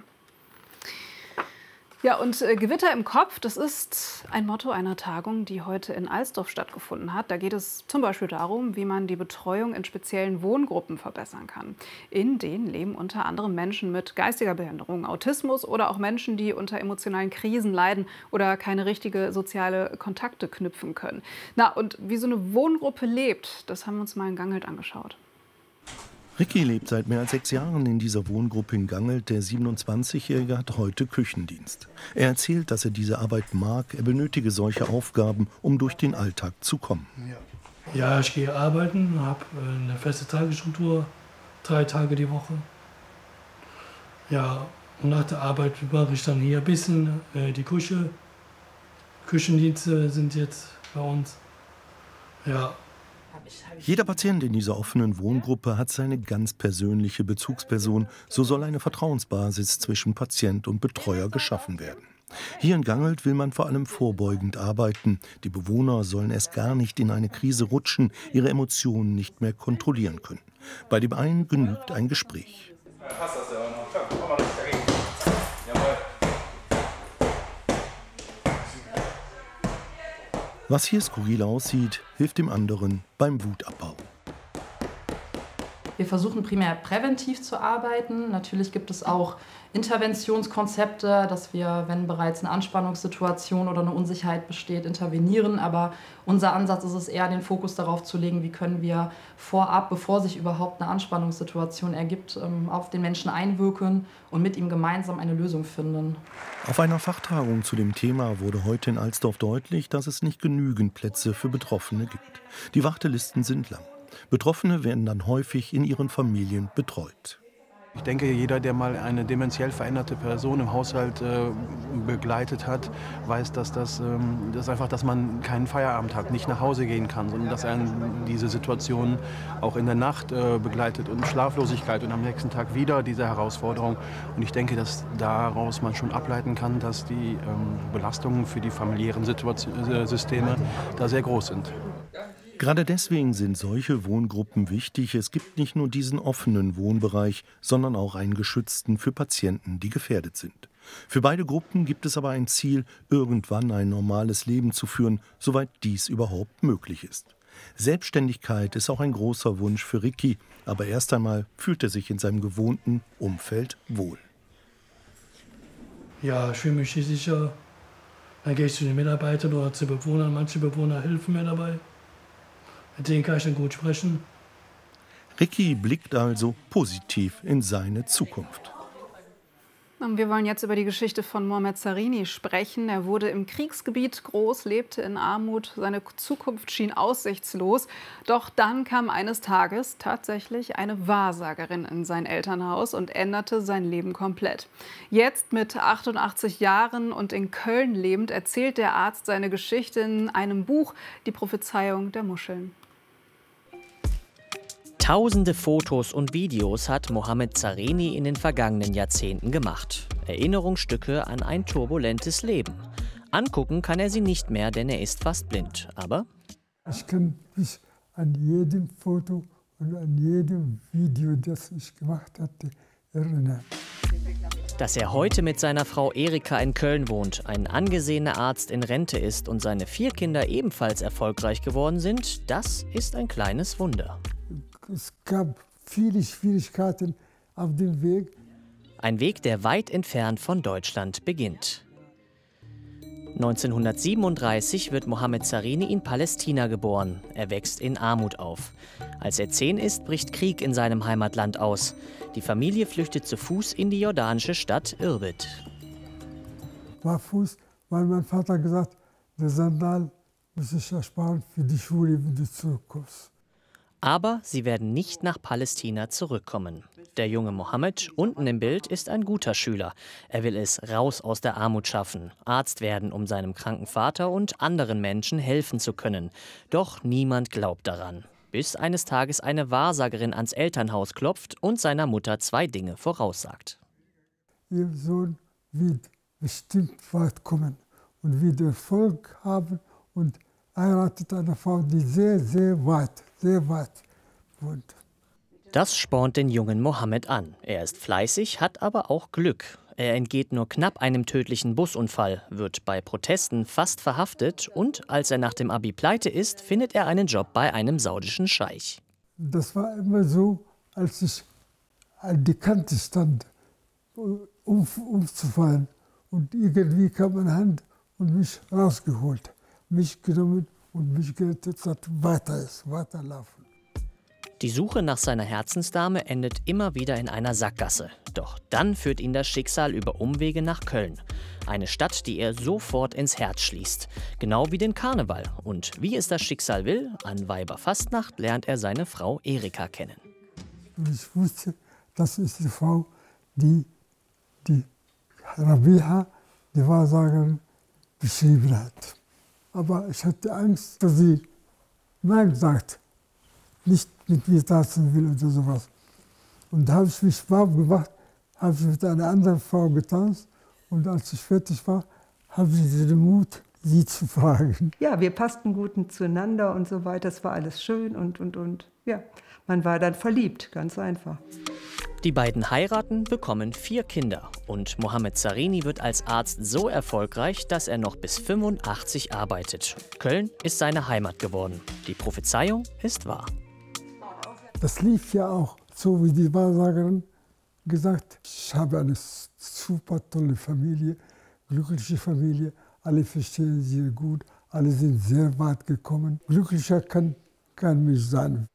Ja, und Gewitter im Kopf, das ist ein Motto einer Tagung, die heute in Alsdorf stattgefunden hat. Da geht es zum Beispiel darum, wie man die Betreuung in speziellen Wohngruppen verbessern kann. In denen leben unter anderem Menschen mit geistiger Behinderung, Autismus oder auch Menschen, die unter emotionalen Krisen leiden oder keine richtige soziale Kontakte knüpfen können. Na, und wie so eine Wohngruppe lebt, das haben wir uns mal in Gangelt angeschaut. Ricky lebt seit mehr als 6 Jahren in dieser Wohngruppe in Gangelt. Der 27-Jährige hat heute Küchendienst. Er erzählt, dass er diese Arbeit mag. Er benötige solche Aufgaben, um durch den Alltag zu kommen. Ja, ich gehe arbeiten, habe eine feste Tagesstruktur, 3 Tage die Woche. Ja, und nach der Arbeit mache ich dann hier ein bisschen die Küche. Küchendienste sind jetzt bei uns. Ja. Jeder Patient in dieser offenen Wohngruppe hat seine ganz persönliche Bezugsperson. So soll eine Vertrauensbasis zwischen Patient und Betreuer geschaffen werden. Hier in Gangelt will man vor allem vorbeugend arbeiten. Die Bewohner sollen erst gar nicht in eine Krise rutschen, ihre Emotionen nicht mehr kontrollieren können. Bei dem einen genügt ein Gespräch. Was hier skurril aussieht, hilft dem anderen beim Wutabbau. Wir versuchen primär präventiv zu arbeiten. Natürlich gibt es auch Interventionskonzepte, dass wir, wenn bereits eine Anspannungssituation oder eine Unsicherheit besteht, intervenieren. Aber unser Ansatz ist es eher, den Fokus darauf zu legen, wie können wir vorab, bevor sich überhaupt eine Anspannungssituation ergibt, auf den Menschen einwirken und mit ihm gemeinsam eine Lösung finden. Auf einer Fachtagung zu dem Thema wurde heute in Alsdorf deutlich, dass es nicht genügend Plätze für Betroffene gibt. Die Wartelisten sind lang. Betroffene werden dann häufig in ihren Familien betreut. Ich denke, jeder, der mal eine dementiell veränderte Person im Haushalt begleitet hat, weiß, dass man keinen Feierabend hat, nicht nach Hause gehen kann, sondern dass einen diese Situation auch in der Nacht begleitet und Schlaflosigkeit und am nächsten Tag wieder diese Herausforderung. Und ich denke, dass daraus man schon ableiten kann, dass die Belastungen für die familiären Systeme da sehr groß sind. Gerade deswegen sind solche Wohngruppen wichtig. Es gibt nicht nur diesen offenen Wohnbereich, sondern auch einen geschützten für Patienten, die gefährdet sind. Für beide Gruppen gibt es aber ein Ziel, irgendwann ein normales Leben zu führen, soweit dies überhaupt möglich ist. Selbstständigkeit ist auch ein großer Wunsch für Ricky, aber erst einmal fühlt er sich in seinem gewohnten Umfeld wohl. Ja, ich fühle mich hier sicher. Dann gehe ich zu den Mitarbeitern oder zu Bewohnern. Manche Bewohner helfen mir dabei. Mit denen kann ich dann gut sprechen. Ricky blickt also positiv in seine Zukunft. Wir wollen jetzt über die Geschichte von Mohamed Zarini sprechen. Er wurde im Kriegsgebiet groß, lebte in Armut. Seine Zukunft schien aussichtslos. Doch dann kam eines Tages tatsächlich eine Wahrsagerin in sein Elternhaus und änderte sein Leben komplett. Jetzt mit 88 Jahren und in Köln lebend erzählt der Arzt seine Geschichte in einem Buch, Die Prophezeiung der Muscheln. Tausende Fotos und Videos hat Mohamed Zarini in den vergangenen Jahrzehnten gemacht. Erinnerungsstücke an ein turbulentes Leben. Angucken kann er sie nicht mehr, denn er ist fast blind. Aber ich kann mich an jedem Foto und an jedem Video, das ich gemacht hatte, erinnern. dass er heute mit seiner Frau Erika in Köln wohnt, ein angesehener Arzt in Rente ist und seine 4 Kinder ebenfalls erfolgreich geworden sind, das ist ein kleines Wunder. Es gab viele Schwierigkeiten auf dem Weg. Ein Weg, der weit entfernt von Deutschland beginnt. 1937 wird Mohamed Zarini in Palästina geboren. Er wächst in Armut auf. Als er 10 ist, bricht Krieg in seinem Heimatland aus. Die Familie flüchtet zu Fuß in die jordanische Stadt Irbid. War Fuß, weil mein Vater gesagt hat, der Sandal muss ich ersparen für die Schule, wenn du zurückkommst. Aber sie werden nicht nach Palästina zurückkommen. Der junge Mohammed, unten im Bild, ist ein guter Schüler. Er will es raus aus der Armut schaffen, Arzt werden, um seinem kranken Vater und anderen Menschen helfen zu können. Doch niemand glaubt daran. Bis eines Tages eine Wahrsagerin ans Elternhaus klopft und seiner Mutter 2 Dinge voraussagt. Ihr Sohn wird bestimmt weit kommen und wird Erfolg haben und heiratet eine Frau, die sehr weit wohnt. Das spornt den jungen Mohammed an. Er ist fleißig, hat aber auch Glück. Er entgeht nur knapp einem tödlichen Busunfall, wird bei Protesten fast verhaftet und als er nach dem Abi pleite ist, findet er einen Job bei einem saudischen Scheich. Das war immer so, als ich an die Kante stand, umzufallen. Und irgendwie kam eine Hand und mich rausgeholt, mich genommen und mich gerettet hat, weiterlaufen. Die Suche nach seiner Herzensdame endet immer wieder in einer Sackgasse. Doch dann führt ihn das Schicksal über Umwege nach Köln. Eine Stadt, die er sofort ins Herz schließt. Genau wie den Karneval. Und wie es das Schicksal will, an Weiberfastnacht lernt er seine Frau Erika kennen. Und ich wusste, das ist die Frau, die Rabia, die Wahrsagerin, beschrieben hat. Aber ich hatte Angst, dass sie Nein sagt, nicht mit mir tanzen will oder sowas. Und da habe ich mich warm gemacht, habe ich mit einer anderen Frau getanzt und als ich fertig war, habe ich den Mut, sie zu fragen. Ja, wir passten gut zueinander und so weiter, es war alles schön und. Ja, man war dann verliebt, ganz einfach. Die beiden heiraten, bekommen 4 Kinder und Mohamed Zarini wird als Arzt so erfolgreich, dass er noch bis 85 arbeitet. Köln ist seine Heimat geworden. Die Prophezeiung ist wahr. Das lief ja auch so, wie die Wahrsagerin gesagt. Ich habe eine super tolle Familie, glückliche Familie. Alle verstehen sich gut, alle sind sehr weit gekommen. Glücklicher kann mich sein.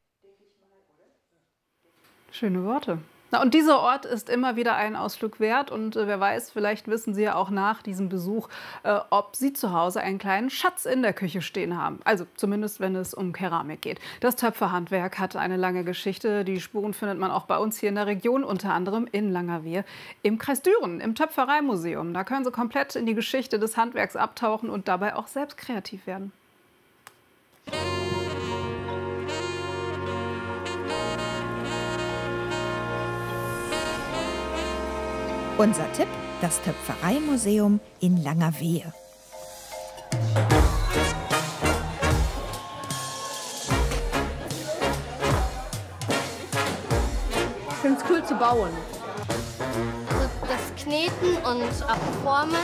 Schöne Worte. Na, und dieser Ort ist immer wieder einen Ausflug wert und wer weiß, vielleicht wissen Sie ja auch nach diesem Besuch, ob Sie zu Hause einen kleinen Schatz in der Küche stehen haben. Also zumindest, wenn es um Keramik geht. Das Töpferhandwerk hat eine lange Geschichte. Die Spuren findet man auch bei uns hier in der Region, unter anderem in Langerwehe im Kreis Düren, im Töpfereimuseum. Da können Sie komplett in die Geschichte des Handwerks abtauchen und dabei auch selbst kreativ werden. Unser Tipp: das Töpfereimuseum in Langerwehe. Ich finde es cool zu bauen. Das Kneten und Abformen.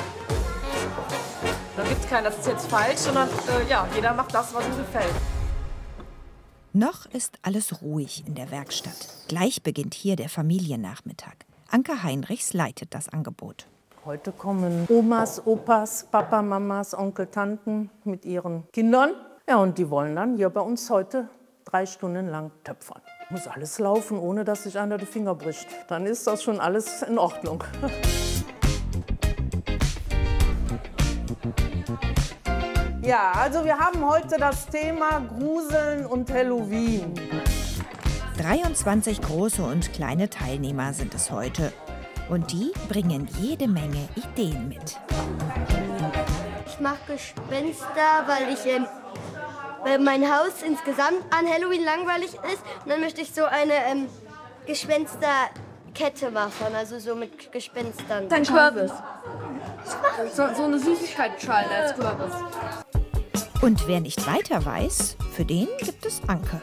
Da gibt es keinen, das ist jetzt falsch, sondern ja, jeder macht das, was ihm gefällt. Noch ist alles ruhig in der Werkstatt. Gleich beginnt hier der Familiennachmittag. Anke Heinrichs leitet das Angebot. Heute kommen Omas, Opas, Papa, Mamas, Onkel, Tanten mit ihren Kindern. Ja, und die wollen dann hier bei uns heute 3 Stunden lang töpfern. Muss alles laufen, ohne dass sich einer die Finger bricht. Dann ist das schon alles in Ordnung. Ja, also wir haben heute das Thema Gruseln und Halloween. 23 große und kleine Teilnehmer sind es heute. Und die bringen jede Menge Ideen mit. Ich mache Gespenster, weil mein Haus insgesamt an Halloween langweilig ist. Und dann möchte ich so eine Gespensterkette machen, also so mit Gespenstern. Ein Kürbis. So eine Süßigkeitsschale als Kürbis. Und wer nicht weiter weiß, für den gibt es Anke.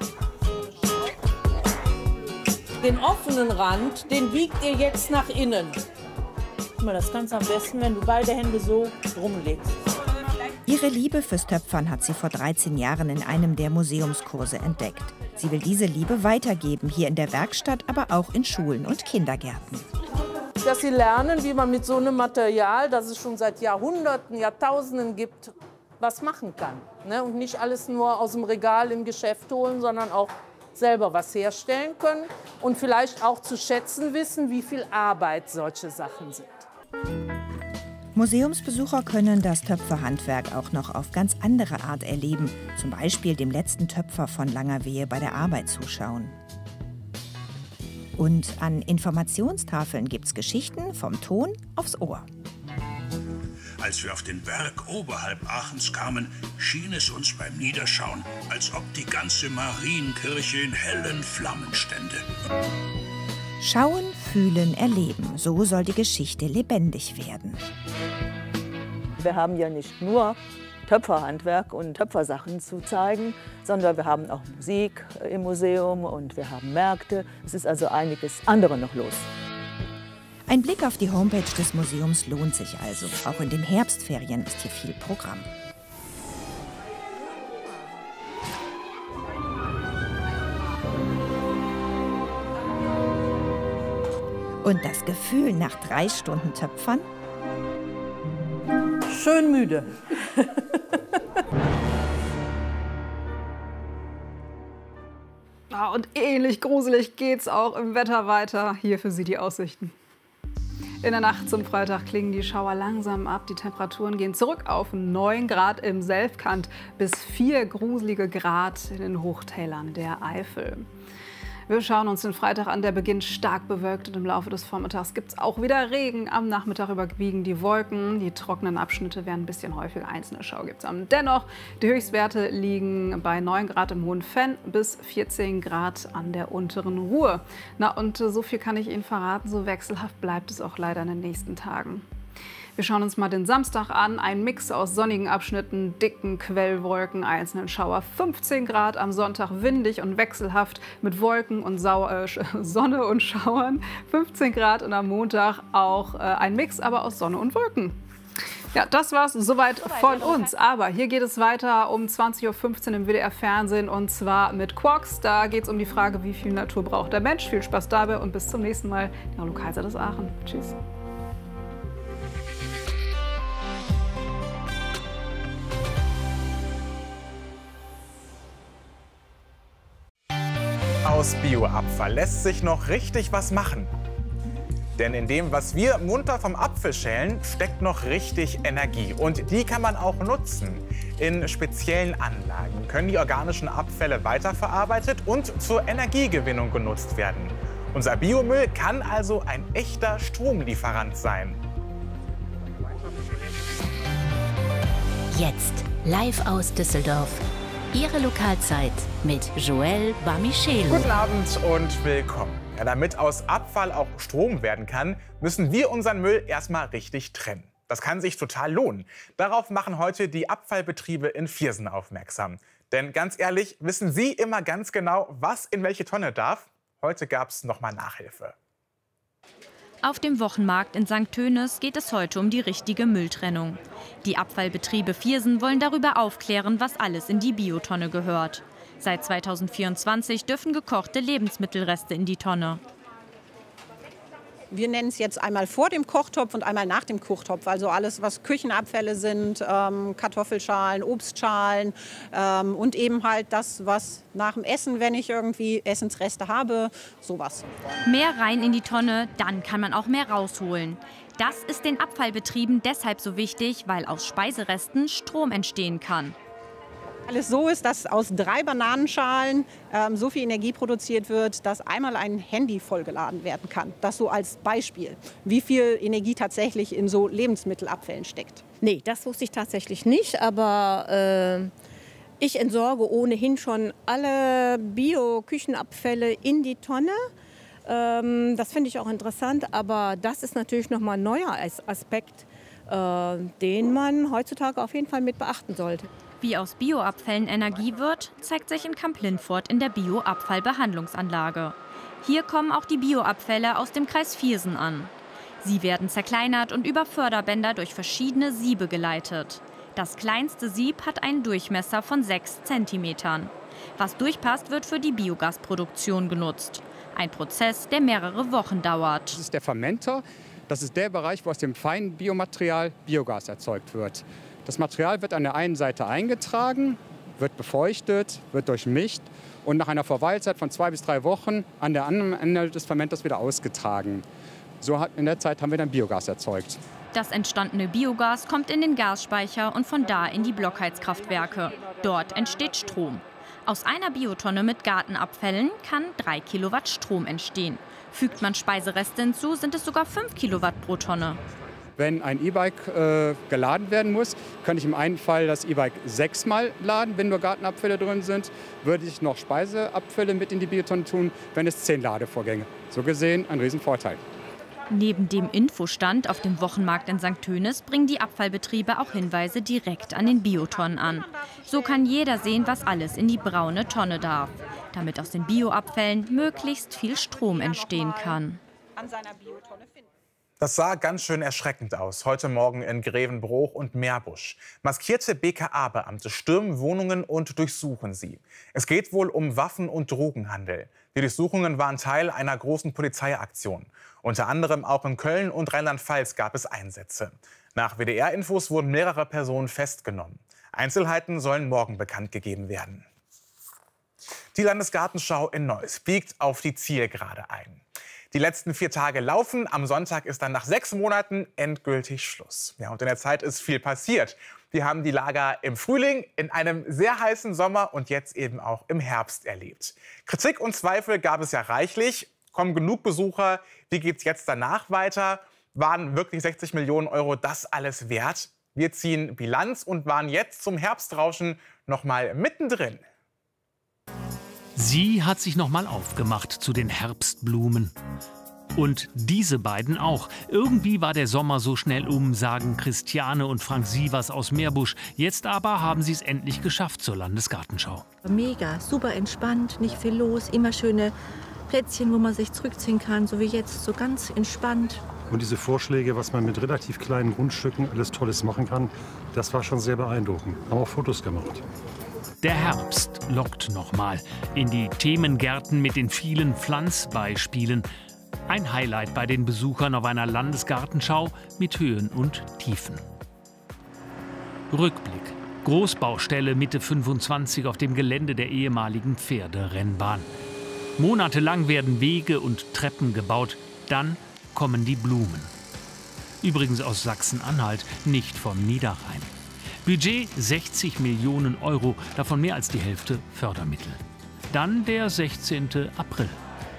Den offenen Rand, den biegt ihr jetzt nach innen. Das kannst du am besten, wenn du beide Hände so rumlegst. Ihre Liebe fürs Töpfern hat sie vor 13 Jahren in einem der Museumskurse entdeckt. Sie will diese Liebe weitergeben, hier in der Werkstatt, aber auch in Schulen und Kindergärten. Dass sie lernen, wie man mit so einem Material, das es schon seit Jahrhunderten, Jahrtausenden gibt, was machen kann. Ne? Und nicht alles nur aus dem Regal im Geschäft holen, sondern auch selber was herstellen können und vielleicht auch zu schätzen wissen, wie viel Arbeit solche Sachen sind. Museumsbesucher können das Töpferhandwerk auch noch auf ganz andere Art erleben, zum Beispiel dem letzten Töpfer von Langerwehe bei der Arbeit zuschauen. Und an Informationstafeln gibt's Geschichten vom Ton aufs Ohr. Als wir auf den Berg oberhalb Aachens kamen, schien es uns beim Niederschauen, als ob die ganze Marienkirche in hellen Flammen stände. Schauen, fühlen, erleben. So soll die Geschichte lebendig werden. Wir haben ja nicht nur Töpferhandwerk und Töpfersachen zu zeigen, sondern wir haben auch Musik im Museum und wir haben Märkte. Es ist also einiges andere noch los. Ein Blick auf die Homepage des Museums lohnt sich also. Auch in den Herbstferien ist hier viel Programm. Und das Gefühl nach 3 Stunden Töpfern? Schön müde. Und ähnlich gruselig geht's auch im Wetter weiter. Hier für Sie die Aussichten. In der Nacht zum Freitag klingen die Schauer langsam ab. Die Temperaturen gehen zurück auf 9 Grad im Selfkant bis 4 gruselige Grad in den Hochtälern der Eifel. Wir schauen uns den Freitag an, der beginnt stark bewölkt und im Laufe des Vormittags gibt es auch wieder Regen. Am Nachmittag überwiegen die Wolken, die trockenen Abschnitte werden ein bisschen häufiger, einzelne Schauer gibt es. Dennoch, die Höchstwerte liegen bei 9 Grad im Hohen Venn bis 14 Grad an der unteren Ruhr. Na und so viel kann ich Ihnen verraten, so wechselhaft bleibt es auch leider in den nächsten Tagen. Wir schauen uns mal den Samstag an. Ein Mix aus sonnigen Abschnitten, dicken Quellwolken, einzelnen Schauer. 15 Grad am Sonntag, windig und wechselhaft mit Wolken und Sonne und Schauern. 15 Grad und am Montag auch ein Mix, aber aus Sonne und Wolken. Ja, das war's soweit von uns. Aber hier geht es weiter um 20:15 Uhr im WDR Fernsehen und zwar mit Quarks. Da geht es um die Frage, wie viel Natur braucht der Mensch. Viel Spaß dabei und bis zum nächsten Mal. Ja, Lokalzeit aus Aachen. Tschüss. Aus Bioabfall lässt sich noch richtig was machen. Denn in dem, was wir munter vom Apfel schälen, steckt noch richtig Energie. Und die kann man auch nutzen. In speziellen Anlagen können die organischen Abfälle weiterverarbeitet und zur Energiegewinnung genutzt werden. Unser Biomüll kann also ein echter Stromlieferant sein. Jetzt live aus Düsseldorf. Ihre Lokalzeit mit Joël Bamichelu. Guten Abend und willkommen. Ja, damit aus Abfall auch Strom werden kann, müssen wir unseren Müll erstmal richtig trennen. Das kann sich total lohnen. Darauf machen heute die Abfallbetriebe in Viersen aufmerksam. Denn ganz ehrlich, wissen Sie immer ganz genau, was in welche Tonne darf? Heute gab es nochmal Nachhilfe. Auf dem Wochenmarkt in St. Tönis geht es heute um die richtige Mülltrennung. Die Abfallbetriebe Viersen wollen darüber aufklären, was alles in die Biotonne gehört. Seit 2024 dürfen gekochte Lebensmittelreste in die Tonne. Wir nennen es jetzt einmal vor dem Kochtopf und einmal nach dem Kochtopf. Also alles, was Küchenabfälle sind, Kartoffelschalen, Obstschalen und eben halt das, was nach dem Essen, wenn ich irgendwie Essensreste habe, sowas. Mehr rein in die Tonne, dann kann man auch mehr rausholen. Das ist den Abfallbetrieben deshalb so wichtig, weil aus Speiseresten Strom entstehen kann. Alles so ist, dass aus 3 Bananenschalen so viel Energie produziert wird, dass einmal ein Handy vollgeladen werden kann. Das so als Beispiel, wie viel Energie tatsächlich in so Lebensmittelabfällen steckt. Nee, das wusste ich tatsächlich nicht, aber ich entsorge ohnehin schon alle Bio-Küchenabfälle in dieTonne. Das finde ich auch interessant, aber das ist natürlich noch mal ein neuer Aspekt, den man heutzutage auf jeden Fall mit beachten sollte. Wie aus Bioabfällen Energie wird, zeigt sich in Kamp-Lintfort in der Bioabfallbehandlungsanlage. Hier kommen auch die Bioabfälle aus dem Kreis Viersen an. Sie werden zerkleinert und über Förderbänder durch verschiedene Siebe geleitet. Das kleinste Sieb hat einen Durchmesser von 6 cm. Was durchpasst, wird für die Biogasproduktion genutzt. Ein Prozess, der mehrere Wochen dauert. Das ist der Fermenter. Das ist der Bereich, wo aus dem feinen Biomaterial Biogas erzeugt wird. Das Material wird an der einen Seite eingetragen, wird befeuchtet, wird durchmischt und nach einer Verweilzeit von 2 bis 3 Wochen an der anderen Ende des Fermenters wieder ausgetragen. So in der Zeit haben wir dann Biogas erzeugt. Das entstandene Biogas kommt in den Gasspeicher und von da in die Blockheizkraftwerke. Dort entsteht Strom. Aus einer Biotonne mit Gartenabfällen kann 3 Kilowatt Strom entstehen. Fügt man Speisereste hinzu, sind es sogar 5 Kilowatt pro Tonne. Wenn ein E-Bike geladen werden muss, könnte ich im einen Fall das E-Bike 6-mal laden, wenn nur Gartenabfälle drin sind. Würde ich noch Speiseabfälle mit in die Biotonne tun, wenn es 10 Ladevorgänge. So gesehen ein Riesenvorteil. Neben dem Infostand auf dem Wochenmarkt in St. Tönis bringen die Abfallbetriebe auch Hinweise direkt an den Biotonnen an. So kann jeder sehen, was alles in die braune Tonne darf, damit aus den Bioabfällen möglichst viel Strom entstehen kann. Das sah ganz schön erschreckend aus, heute Morgen in Grevenbroich und Meerbusch. Maskierte BKA-Beamte stürmen Wohnungen und durchsuchen sie. Es geht wohl um Waffen- und Drogenhandel. Die Durchsuchungen waren Teil einer großen Polizeiaktion. Unter anderem auch in Köln und Rheinland-Pfalz gab es Einsätze. Nach WDR-Infos wurden mehrere Personen festgenommen. Einzelheiten sollen morgen bekannt gegeben werden. Die Landesgartenschau in Neuss biegt auf die Zielgerade ein. Die letzten 4 Tage laufen. Am Sonntag ist dann nach 6 Monaten endgültig Schluss. Ja, und in der Zeit ist viel passiert. Wir haben die Lager im Frühling, in einem sehr heißen Sommer und jetzt eben auch im Herbst erlebt. Kritik und Zweifel gab es ja reichlich. Kommen genug Besucher? Wie geht es jetzt danach weiter? Waren wirklich 60 Millionen Euro das alles wert? Wir ziehen Bilanz und waren jetzt zum Herbstrauschen noch mal mittendrin. Sie hat sich noch mal aufgemacht zu den Herbstblumen. Und diese beiden auch. Irgendwie war der Sommer so schnell um, sagen Christiane und Frank Sievers aus Meerbusch. Jetzt aber haben sie es endlich geschafft zur Landesgartenschau. Mega, super entspannt, nicht viel los, immer schöne Plätzchen, wo man sich zurückziehen kann, so wie jetzt, so ganz entspannt. Und diese Vorschläge, was man mit relativ kleinen Grundstücken alles Tolles machen kann, das war schon sehr beeindruckend. Haben auch Fotos gemacht. Der Herbst lockt nochmal in die Themengärten mit den vielen Pflanzbeispielen. Ein Highlight bei den Besuchern auf einer Landesgartenschau mit Höhen und Tiefen. Rückblick. Großbaustelle Mitte 25 auf dem Gelände der ehemaligen Pferderennbahn. Monatelang werden Wege und Treppen gebaut. Dann kommen die Blumen. Übrigens aus Sachsen-Anhalt, nicht vom Niederrhein. Budget 60 Millionen Euro, davon mehr als die Hälfte Fördermittel. Dann der 16. April.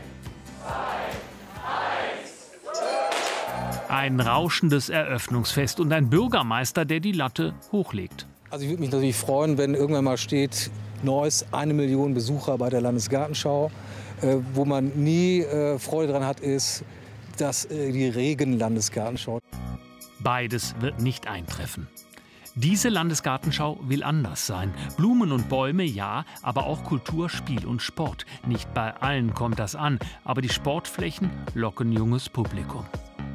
Ein rauschendes Eröffnungsfest und ein Bürgermeister, der die Latte hochlegt. Also ich würde mich natürlich freuen, wenn irgendwann mal steht, Neuss, 1 Million Besucher bei der Landesgartenschau. Wo man nie Freude dran hat, ist die Regen-Landesgartenschau. Beides wird nicht eintreffen. Diese Landesgartenschau will anders sein. Blumen und Bäume, ja, aber auch Kultur, Spiel und Sport. Nicht bei allen kommt das an, aber die Sportflächen locken junges Publikum.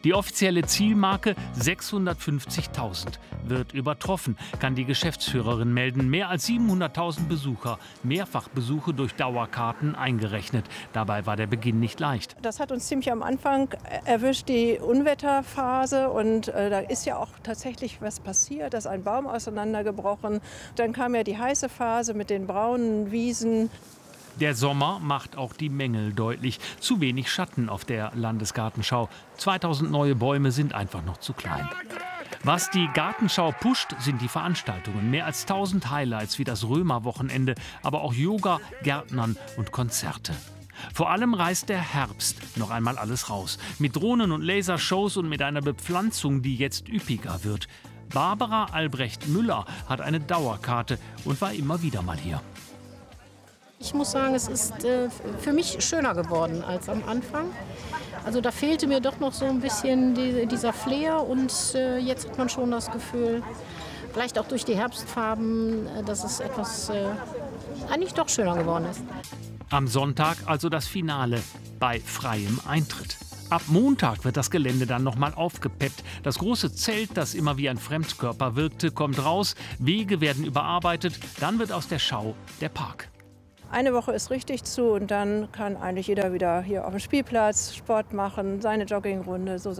Die offizielle Zielmarke 650.000 wird übertroffen, kann die Geschäftsführerin melden. Mehr als 700.000 Besucher, Mehrfachbesuche durch Dauerkarten eingerechnet. Dabei war der Beginn nicht leicht. Das hat uns ziemlich am Anfang erwischt, die Unwetterphase. Und da ist ja auch tatsächlich was passiert, da ist ein Baum auseinandergebrochen. Dann kam ja die heiße Phase mit den braunen Wiesen. Der Sommer macht auch die Mängel deutlich. Zu wenig Schatten auf der Landesgartenschau. 2000 neue Bäume sind einfach noch zu klein. Was die Gartenschau pusht, sind die Veranstaltungen. Mehr als 1000 Highlights wie das Römerwochenende, aber auch Yoga, Gärtnern und Konzerte. Vor allem reißt der Herbst noch einmal alles raus. Mit Drohnen und Lasershows und mit einer Bepflanzung, die jetzt üppiger wird. Barbara Albrecht-Müller hat eine Dauerkarte und war immer wieder mal hier. Ich muss sagen, es ist für mich schöner geworden als am Anfang. Also da fehlte mir doch noch so ein bisschen dieser Flair und jetzt hat man schon das Gefühl, vielleicht auch durch die Herbstfarben, dass es etwas eigentlich doch schöner geworden ist. Am Sonntag also das Finale bei freiem Eintritt. Ab Montag wird das Gelände dann nochmal aufgepeppt. Das große Zelt, das immer wie ein Fremdkörper wirkte, kommt raus. Wege werden überarbeitet. Dann wird aus der Schau der Park. Eine Woche ist richtig zu und dann kann eigentlich jeder wieder hier auf dem Spielplatz Sport machen, seine Joggingrunde. So